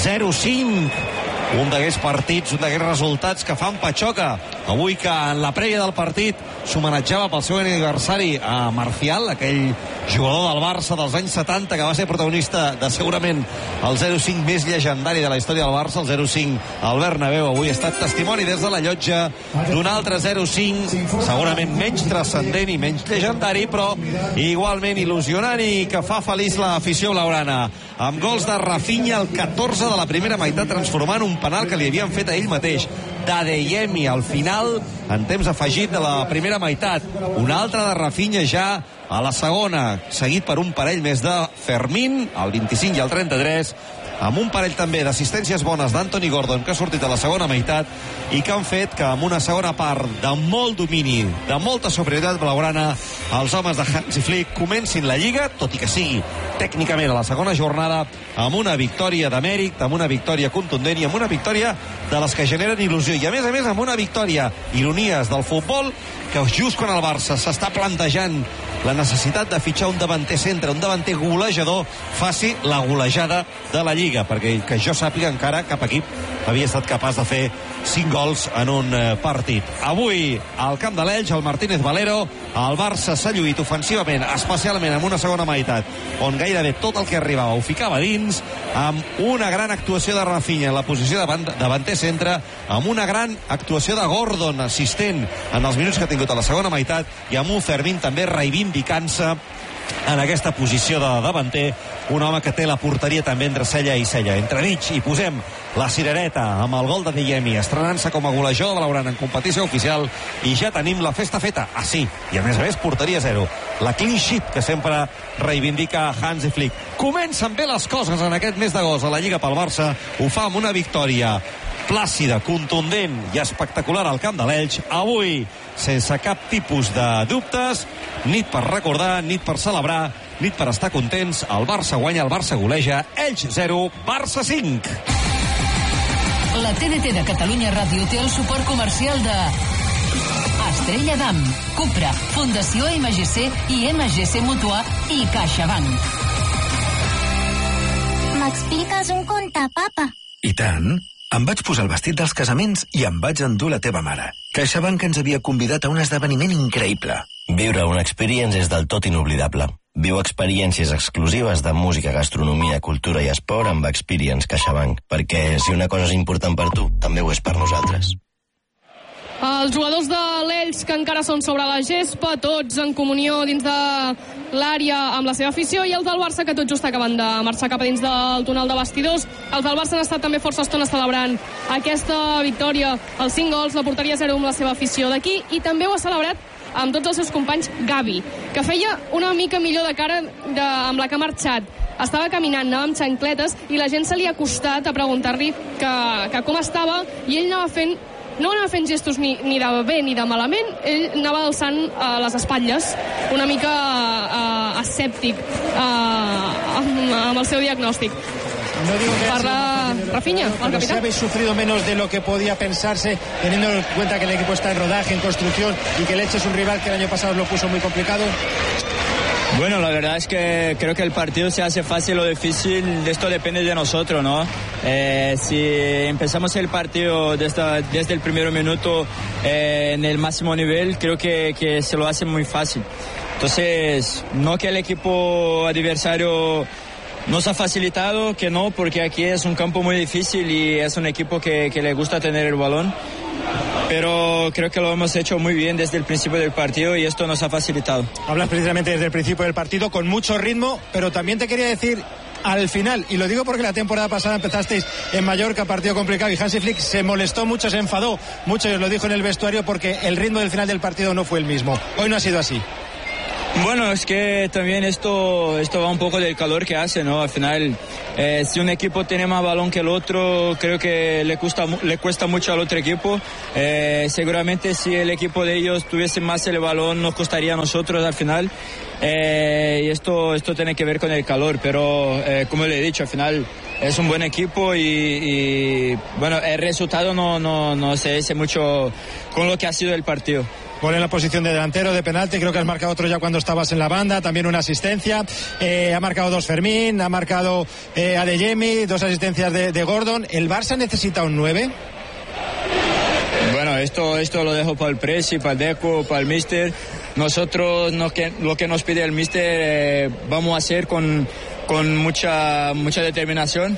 0-5. Un d'aquells partits, un d'aquells resultats que fan patxoca. Avui que en la prèvia del partit s'homenatjava pel seu aniversari a Marcial, aquell jugador del Barça dels anys 70 que va ser protagonista de segurament el 0-5 més llegendari de la història del Barça, el 0-5 al Bernabéu. Avui ha estat testimoni des de la llotja d'un altre 0-5, segurament menys transcendent i menys llegendari, però igualment il·lusionant i que fa feliç l'afició blaugrana. Amb gols de Rafinha al 14 de la primera meitat, transformant un penal que li havien fet a ell mateix, d'Adeyemi al final, en temps afegit de la primera meitat. Un altre de Rafinha ja a la segona, seguit per un parell més de Fermín, al 25 i al 33, amb un parell també d'assistències bones d'Anthony Gordon, que ha sortit a la segona meitat i que han fet que amb una segona part de molt domini, de molta superioritat blaugrana, els homes de Hansi Flick comencin la Lliga, tot i que sigui tècnicament a la segona jornada, amb una victòria de mèrit, amb una victòria contundent i amb una victòria de les que generen il·lusió. I a més amb una victòria, ironies del futbol, que just quan el Barça s'està plantejant la necessitat de fitxar un davanter centre, un davanter golejador, faci la golejada de la Lliga, perquè que jo sàpiga encara cap equip havia estat capaç de fer 5 gols en un partit. Avui, al camp de l'Elx, al Martínez Valero, el Barça s'ha lluït ofensivament, especialment en una segona meitat, on gairebé tot el que arribava ho ficava dins, amb una gran actuació de Rafinha en la posició de davanter centre, amb una gran actuació de Gordon, assistent en els minuts que ha tingut a la segona meitat, i amb un Fermín també reivindicant-se en aquesta posició de davanter, un home que té la porteria també entre cella i cella. Entremig hi posem la cirereta amb el gol de Adeyemi, estrenant-se com a golejador blaugrana en competició oficial, i ja tenim la festa feta. Ah, sí, i a més, porteria zero. La clean sheet que sempre reivindica Hansi Flick. Comencen bé les coses en aquest mes d'agost a la Lliga pel Barça. Ho fa amb una victòria plàcida, contundent i espectacular al camp de l'Elx. Avui, sense cap tipus de dubtes, nit per recordar, nit per celebrar, nit per estar contents. El Barça guanya, el Barça goleja. Elx 0, Barça 5. La TDT de Catalunya Ràdio té el suport comercial de Estrella Damm, Cupra, Fundació MGC i MGC Mutua i CaixaBank. M'expliques un conte, papa? I tant. Em vaig posar el vestit dels casaments i em vaig endur la teva mare. CaixaBank ens havia convidat a un esdeveniment increïble. Viure una experience és del tot inoblidable. Viu experiències exclusives de música, gastronomia, cultura i esport amb Experience CaixaBank, perquè si una cosa és important per tu, també ho és per nosaltres. Els jugadors de l'Elx, que encara són sobre la gespa, tots en comunió dins de l'àrea amb la seva afició, i els del Barça, que tot just acaben de marxar cap a dins del túnel de vestidors. Els del Barça han estat també força estona celebrant aquesta victòria, els 5 gols, la porteria 0 amb la seva afició d'aquí, i també ho ha celebrat amb tots els seus companys Gavi, que feia una mica millor de cara amb la que ha marxat. Estava caminant, anava amb xancletes, i la gent se li ha acostat a preguntar-li que com estava, i ell no anava fent gestos ni de bé ni de malament, ell anava alçant les espatlles, una mica escèptic amb el seu diagnòstic. No digo que Parla Rafinha, el capitán. Si habéis sufrido menos de lo que podía pensarse, teniendo en cuenta que el equipo está en rodaje, en construcción, y que el Elche es un rival que el año pasado lo puso muy complicado. Bueno, la verdad es que creo que el partido se hace fácil o difícil, esto depende de nosotros, ¿no? Si empezamos el partido desde el primer minuto en el máximo nivel, creo que se lo hace muy fácil. Entonces, no que el equipo adversario nos ha facilitado que no, porque aquí es un campo muy difícil y es un equipo que le gusta tener el balón. Pero creo que lo hemos hecho muy bien desde el principio del partido y esto nos ha facilitado. Hablas precisamente desde el principio del partido con mucho ritmo, pero también te quería decir al final, y lo digo porque la temporada pasada empezasteis en Mallorca, partido complicado, y Hansi Flick se molestó mucho, se enfadó mucho, y os lo dijo en el vestuario, porque el ritmo del final del partido no fue el mismo. Hoy no ha sido así. Bueno, es que también esto va un poco del calor que hace, ¿no? Al final, si un equipo tiene más balón que el otro, creo que le cuesta mucho al otro equipo. Seguramente si el equipo de ellos tuviese más el balón, nos costaría a nosotros al final. Y esto tiene que ver con el calor, pero como le he dicho, al final es un buen equipo y bueno, el resultado no se dice mucho con lo que ha sido el partido. Gol en la posición de delantero, de penalti, creo que has marcado otro ya cuando estabas en la banda, también una asistencia, ha marcado 2 Fermín, ha marcado Adeyemi, 2 asistencias de Gordon. ¿El Barça necesita un 9? Bueno, esto lo dejo para el Presi, para el Deco, para el Mister. Nosotros lo que nos pide el Mister vamos a hacer con mucha determinación.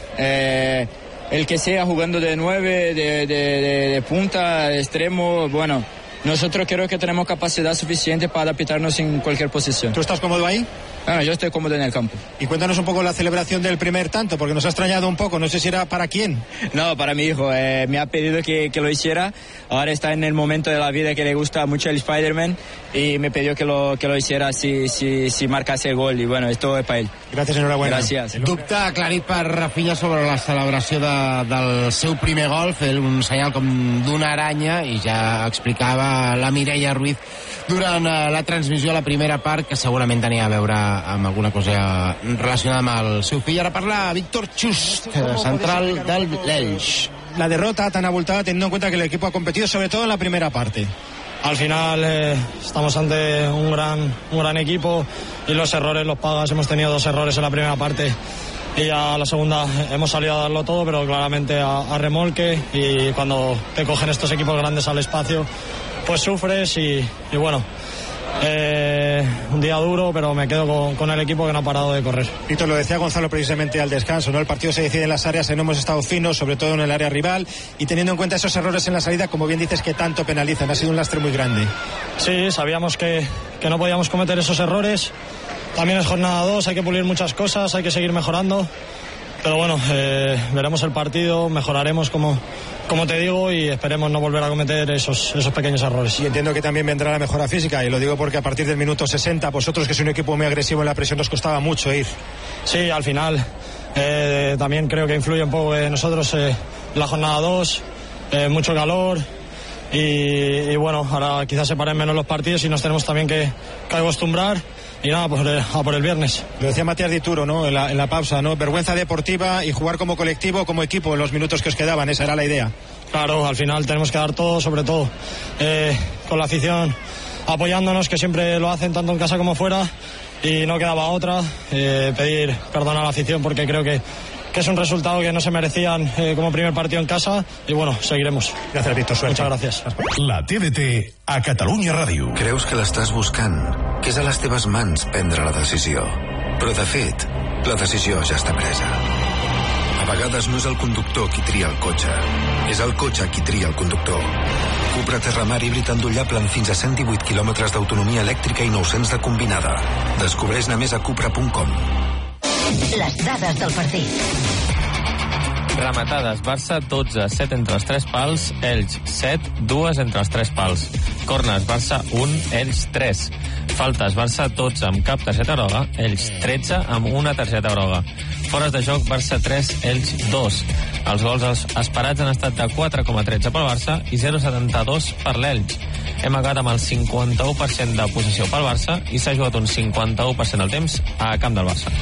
El que sea jugando de 9, de punta, de extremo, bueno, nosotros creo que tenemos capacidad suficiente para adaptarnos en cualquier posición. ¿Tú estás cómodo ahí? Bueno, yo estoy cómodo en el campo. Y cuéntanos un poco la celebración del primer tanto, porque nos ha extrañado un poco, no sé si era para quién. No, para mi hijo, me ha pedido que lo hiciera. Ahora está en el momento de la vida que le gusta mucho el Spider-Man y me pidió que lo hiciera si marcase el gol, y bueno, esto es para ell. Gràcies, enhorabuena. Gràcies. Dubte aclarit per Rafinha sobre la celebració del seu primer gol, fer un senyal com d'una aranya, i ja explicava la Mireia Ruiz durant la transmissió a la primera part, que segurament tenia a veure amb alguna cosa relacionada amb el seu fill. Ara parla Víctor Chust, central del Elx. La derrota tan abultada, teniendo en cuenta que el equipo ha competido sobre todo en la primera parte. Al final estamos ante un gran equipo y los errores los pagas. Hemos tenido 2 errores en la primera parte y a la segunda hemos salido a darlo todo, pero claramente a remolque, y cuando te cogen estos equipos grandes al espacio pues sufres y bueno, un día duro, pero me quedo con el equipo que no ha parado de correr. Víctor, lo decía Gonzalo precisamente al descanso, ¿no? El partido se decide en las áreas, no hemos estado finos, sobre todo en el área rival, y teniendo en cuenta esos errores en la salida, como bien dices, que tanto penalizan, ha sido un lastre muy grande. Sí, sabíamos que no podíamos cometer esos errores. También es jornada 2, hay que pulir muchas cosas, hay que seguir mejorando, pero bueno, veremos el partido, mejoraremos como te digo, y esperemos no volver a cometer esos pequeños errores. Y entiendo que también vendrá la mejora física, y lo digo porque a partir del minuto 60, vosotros, que sois un equipo muy agresivo en la presión, os costaba mucho ir. Sí, al final también creo que influye un poco nosotros la jornada 2, mucho calor, y bueno, ahora quizás se paren menos los partidos y nos tenemos también que acostumbrar. Y nada, pues a por el viernes. Lo decía Matías Dituro, ¿no? En la pausa, ¿no? Vergüenza deportiva y jugar como colectivo, como equipo, en los minutos que os quedaban. Esa era la idea. Claro, al final tenemos que dar todo, sobre todo con la afición apoyándonos, que siempre lo hacen tanto en casa como fuera, y no quedaba otra. Pedir perdón a la afición, porque creo que es un resultado que no se merecían como primer partido en casa, y bueno, seguiremos. Gracias, Víctor, suerte. Muchas gracias. La TDT a Catalunya Ràdio. Creus que l'estàs buscant, que és a les teves mans prendre la decisió. Però, de fet, la decisió ja està presa. A vegades no és el conductor qui tria el cotxe, és el cotxe qui tria el conductor. Cupra Terramar híbrid endollable amb fins a 118 quilòmetres d'autonomia elèctrica i 900 de combinada. Descobreix-ne més a cupra.com. Les dades del partit. Rematades, Barça 12, 7 entre els 3 pals, Elx 7, 2 entre els 3 pals. Corners, Barça 1, Elx 3. Faltes, Barça 12 amb cap targeta groga, Elx 13 amb una targeta groga. Fores de joc, Barça 3, Elx 2. Els gols esperats han estat de 4,13 pel Barça i 0,72 per l'Elx. Hem acabat amb el 51% de possessió pel Barça i s'ha jugat un 51% del temps a camp del Barça.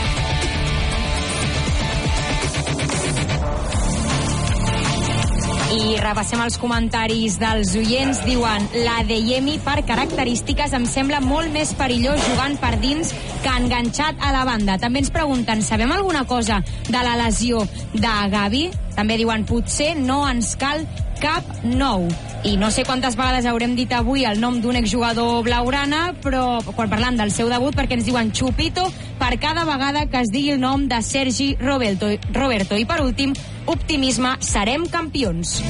I repassem els comentaris dels oients. Diuen: l'Adeyemi per característiques em sembla molt més perillós jugant per dins que enganxat a la banda. També ens pregunten: sabem alguna cosa de la lesió de Gavi? També diuen: potser no ens cal cap nou. I no sé quantes vegades haurem dit avui el nom d'un exjugador blaugrana, però quan parlam del seu debut, perquè ens diuen Chupito per cada vegada que es digui el nom de Sergi Roberto. I per últim, optimisme, serem campions.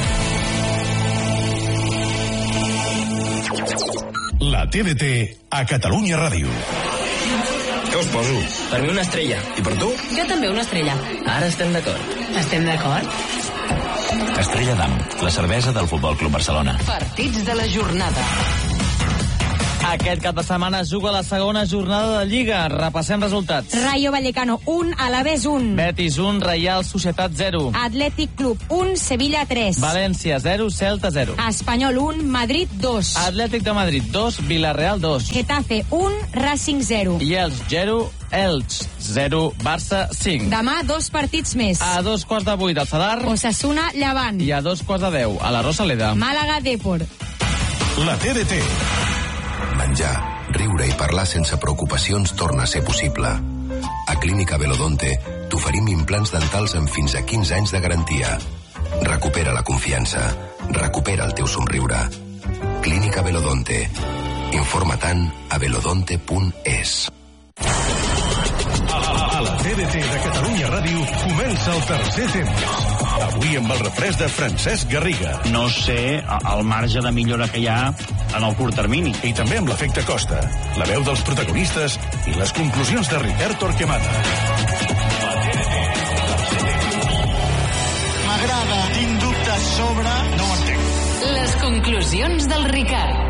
La TDT a Catalunya Ràdio. Què us poso? Per mi una estrella. I per tu? Jo també una estrella. Ara estem d'acord. Estem d'acord? Estrella d'Am, la cervesa del Futbol Club Barcelona. Partits de la jornada. Aquest cap de setmana es juga la segona jornada de Lliga. Repassem resultats. Rayo Vallecano 1, Alavés 1. Betis 1, Reial Societat 0. Atlètic Club 1, Sevilla 3. València 0, Celta 0. Espanyol 1, Madrid 2. Atlètic de Madrid 2, Villarreal 2. Getafe 1, Racing 0. I Elx 0, Elx 0, Barça 5. Demà 2 partits més. A 2:15 al Sadar. Osasuna, Llevant. I a 2:10 a la Rosaleda. Màlaga, Depor. La TDT. Menjar, riure i parlar sense preocupacions torna a ser possible. A Clínica Belodonte t'oferim implants dentals amb fins a 15 anys de garantia. Recupera la confiança. Recupera el teu somriure. Clínica Belodonte. Informa-te'n a belodonte.es. A la TDT de Catalunya Ràdio comença el tercer temps. Avui amb el refresc de Francesc Garriga. No sé el marge de millora que hi ha en el curt termini. I també amb l'efecte Costa, la veu dels protagonistes i les conclusions de Ricard Torquemada. M'agrada, tinc dubtes sobre... No ho entenc. Les conclusions del Ricard.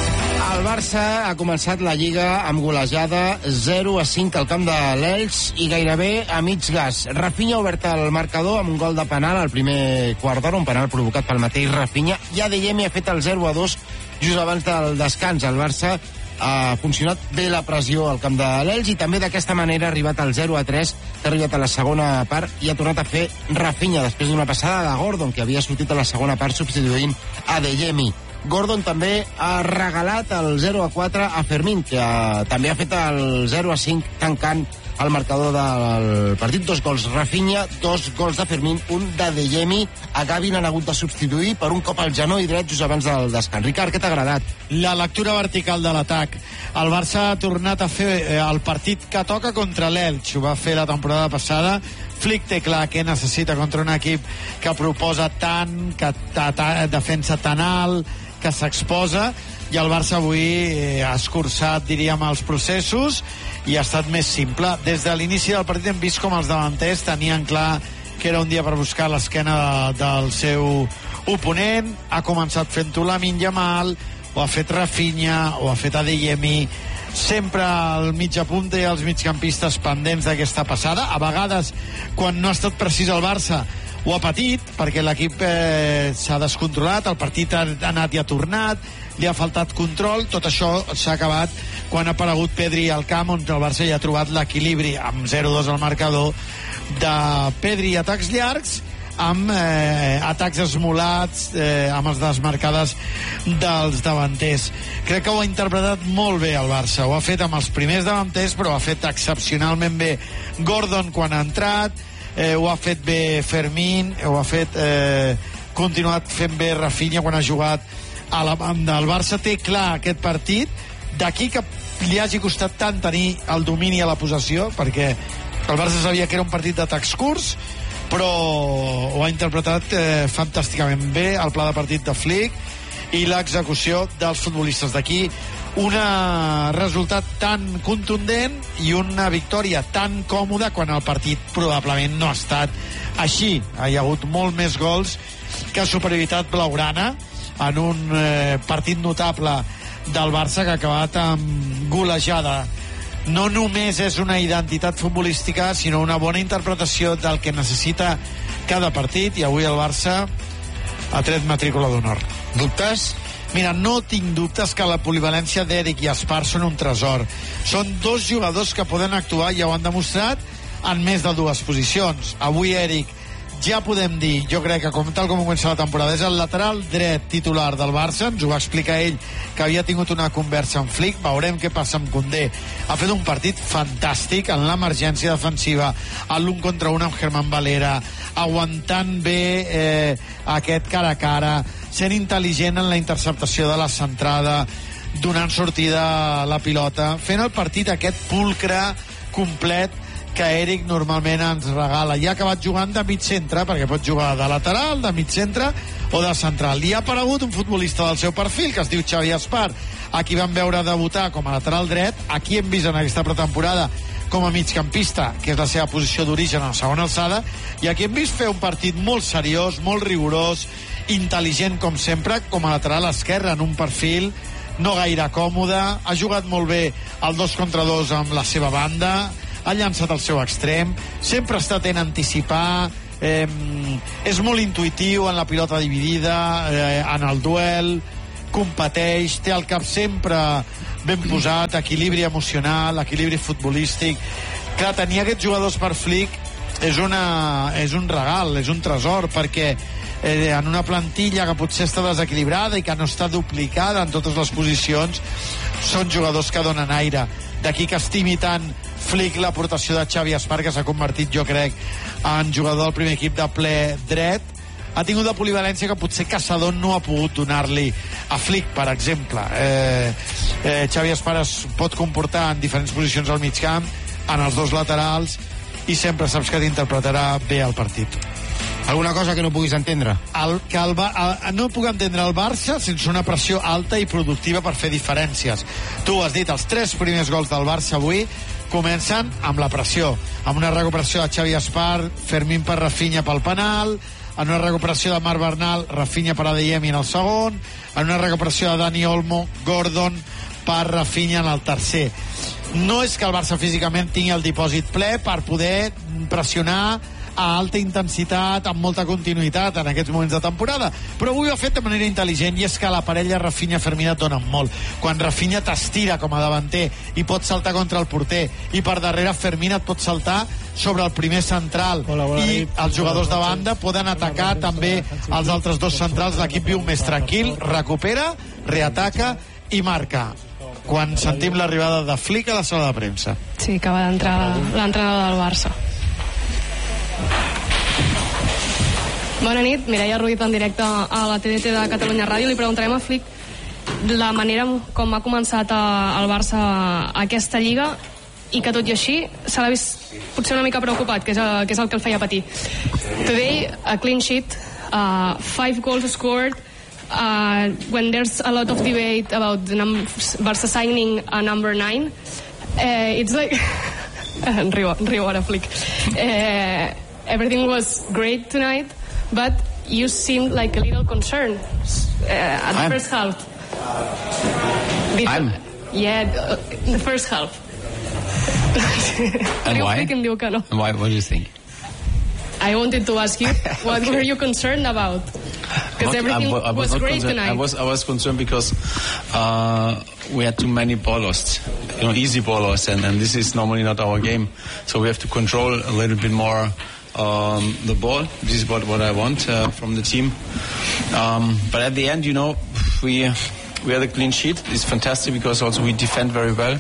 El Barça ha començat la Lliga amb golejada 0-5 al camp de l'Elx i gairebé a mig gas. Rafinha ha obert el marcador amb un gol de penal al primer quart d'hora, un penal provocat pel mateix Rafinha, i Adeyemi ha fet el 0-2 just abans del descans. El Barça ha funcionat bé la pressió al camp de l'Elx i també d'aquesta manera ha arribat al 0-3, que ha arribat a la segona part i ha tornat a fer Rafinha després d'una passada de Gordon, que havia sortit a la segona part substituint Adeyemi. Gordon també ha regalat el 0-4 a Fermín, que també ha fet el 0-5 tancant el marcador del partit. 2 gols Rafinha, 2 gols de Fermín, un d'Adeyemi. A Gavi l'han hagut de substituir per un cop al genoll dret just abans del descans. Ricard, què t'ha agradat? La lectura vertical de l'atac. El Barça ha tornat a fer el partit que toca contra l'Elx. Ho va fer la temporada passada. Flick té clar què necessita contra un equip que proposa tant, que defensa tan alt, que s'exposa, i el Barça avui ha escurçat, diríem, els processos i ha estat més simple. Des de l'inici del partit hem vist com els davanters tenien clar que era un dia per buscar l'esquena del seu oponent. Ha començat fent-ho Lamine Yamal, ho ha fet Rafinha, ho ha fet Adeyemi, sempre al mitja punta i els migcampistes pendents d'aquesta passada. A vegades, quan no ha estat precís el Barça, ho ha patit, perquè l'equip s'ha descontrolat, el partit ha anat i ha tornat, li ha faltat control. Tot això s'ha acabat quan ha aparegut Pedri al camp, on el Barça ja ha trobat l'equilibri amb 0-2 al marcador de Pedri, atacs llargs, amb atacs esmolats, amb les desmarcades dels davanters. Crec que ho ha interpretat molt bé el Barça. Ho ha fet amb els primers davanters, però ho ha fet excepcionalment bé Gordon quan ha entrat, ho ha fet bé Fermín, ho ha fet continuat fent bé Rafinha quan ha jugat a la banda. El Barça té clar aquest partit, d'aquí que li hagi costat tant tenir el domini a la possessió, perquè el Barça sabia que era un partit d'atacs curts, però ho ha interpretat fantàsticament bé el pla de partit de Flick i l'execució dels futbolistes. D'aquí un resultat tan contundent i una victòria tan còmoda quan el partit probablement no ha estat així. Hi ha hagut molt més gols que superioritat blaugrana en un partit notable del Barça que ha acabat amb golejada. No només és una identitat futbolística, sinó una bona interpretació del que necessita cada partit, i avui el Barça ha tret matrícula d'honor. Dubtes? Mira, no tinc dubtes que la polivalència d'Eric i Espar són un tresor. Són 2 jugadors que poden actuar, ja ho han demostrat, en més de 2 posicions. Avui Eric, ja podem dir, jo crec que tal com comença la temporada, és el lateral dret titular del Barça. Ens ho va explicar ell, que havia tingut una conversa amb Flick. Veurem què passa amb Koundé. Ha fet un partit fantàstic en l'emergència defensiva, a l'1 contra 1 amb Germán Valera, aguantant bé aquest cara a cara, sent intel·ligent en la interceptació de la centrada, donant sortida a la pilota, fent el partit aquest pulcre, complet, que Eric normalment ens regala. I ha acabat jugant de mig centre, perquè pot jugar de lateral, de mig centre o de central. I ha aparegut un futbolista del seu perfil, que es diu Xavi Espar, a qui vam veure debutar com a lateral dret, aquí hem vist en aquesta pretemporada com a migcampista, que és la seva posició d'origen a la segona alçada, i aquí hem vist fer un partit molt seriós, molt rigorós, intel·ligent com sempre, com a lateral esquerre, en un perfil no gaire còmode, ha jugat molt bé el 2 contra 2 amb la seva banda, ha llançat el seu extrem, sempre està atent a anticipar, és molt intuitiu en la pilota dividida, en el duel, competeix, té el cap sempre ben posat, equilibri emocional, equilibri futbolístic. Clar, tenir aquests jugadors per Flick és un regal, és un tresor, perquè en una plantilla que potser està desequilibrada i que no està duplicada en totes les posicions, són jugadors que donen aire. D'aquí que estimi tant Flick l'aportació de Xavi Espar, que s'ha convertit, jo crec, en jugador del primer equip de ple dret. Ha tingut la polivalència que potser Casadón no ha pogut donar-li a Flick, per exemple. Xavi Espar es pot comportar en diferents posicions al mig camp, en els dos laterals, i sempre saps que t'interpretarà bé el partit. Alguna cosa que no puguis entendre? No puc entendre el Barça sense una pressió alta i productiva per fer diferències. Tu has dit, els 3 primers gols del Barça avui comencen amb la pressió, amb una recuperació de Xavi Espar, Fermín per Rafinha pel penal, en una recuperació de Marc Bernal, Rafinha per Adeyemi en el segon, en una recuperació de Dani Olmo, Gordon per Rafinha en el tercer. No és que el Barça físicament tingui el dipòsit ple per poder pressionar a alta intensitat, amb molta continuïtat en aquests moments de temporada, però avui ho ha fet de manera intel·ligent, i és que la parella Rafinha-Fermín et donen molt. Quan Rafinha t'estira com a davanter i pot saltar contra el porter, i per darrere Fermín et pot saltar sobre el primer central, i els jugadors de banda poden atacar també els altres dos centrals. L'equip viu més tranquil, recupera, reataca i marca. Quan sentim l'arribada de Flick a la sala de premsa. Sí, acaba d'entrar l'entrenador del Barça. Bona nit, Mireia Ruiz en directe a la TDT de Catalunya Ràdio. Li preguntarem a Flick la manera com ha començat el Barça aquesta lliga, i que tot i així se l'ha vist potser una mica preocupat, que és el que el feia patir. Today, a clean sheet, 5 goals scored, when there's a lot of debate about Barça signing a number 9, it's like riu ara Flick, everything was great tonight, but you seemed like a little concerned at the first half. The first half. And why? And why? What do you think? I wanted to ask you, what were you concerned about? Because everything was great tonight. I was concerned because we had too many ball lost, easy ball lost, and this is normally not our game. So we have to control a little bit more the ball. This is what I want from the team. But at the end, we had a clean sheet. It's fantastic because also we defend very well.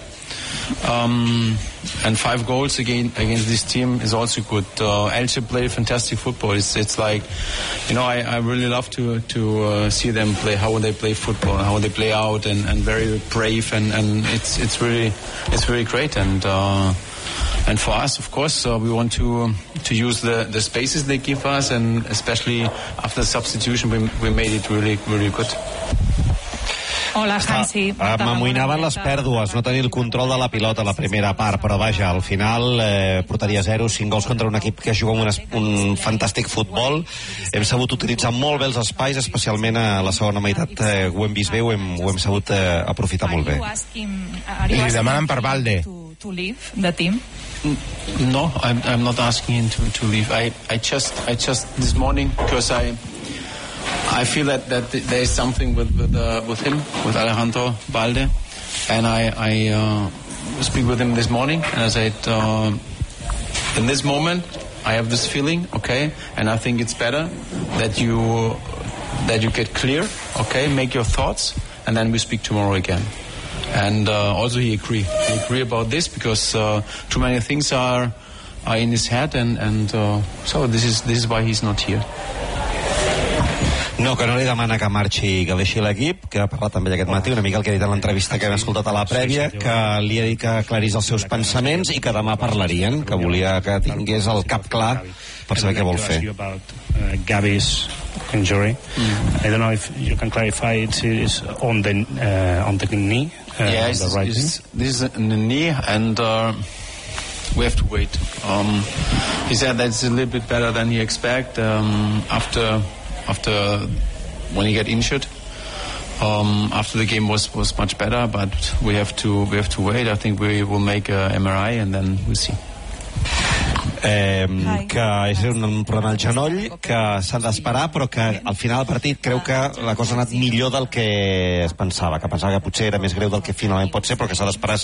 And 5 goals against this team is also good. Elche play fantastic football. It's like, I really love to see them play, how they play football, how they play out, and very brave, and it's really great. And for us, of course, we want to use the spaces they give us, and especially after the substitution, we made it really, really good. Hola, Hansi. M'amoïnaven les pèrdues, no tenir el control de la pilota a la primera part, però vaja, al final portaria 0, 5 gols contra un equip que juga un fantàstic futbol. Hem sabut utilitzar molt bé els espais, especialment a la segona meitat ho hem vist bé, ho hem sabut aprofitar molt bé. I li demanen per Valde. To leave the team? No, I'm not asking him to leave. I just this morning, because I feel that there is something with him, with Alejandro Balde, and I speak with him this morning, and I said, in this moment I have this feeling, okay, and I think it's better that you get clear, okay, make your thoughts, and then we speak tomorrow again. And also he agree about this, because too many things are in his head, and so this is why he's not here. No, que no li demana que marxi i que deixi l'equip, que ha parlat també aquest matí, una mica el que ha dit en l'entrevista que hem escoltat a la prèvia, que li ha dit que aclarís els seus pensaments i que demà parlarien, que volia que tingués el cap clar per saber què vol fer. Gavi's injury. I don't know if you can clarify it's on the knee. Yes, the right this is in the knee, and we have to wait. He said that's a little bit better than he expected after when he got injured. After the game was much better, but we have to wait. I think we will make a MRI and then we'll see. Que és un problema al genoll, que s'ha d'esperar, però que al final del partit creu que la cosa ha anat millor del que es pensava, que potser era més greu del que finalment pot ser, però que s'ha d'esperar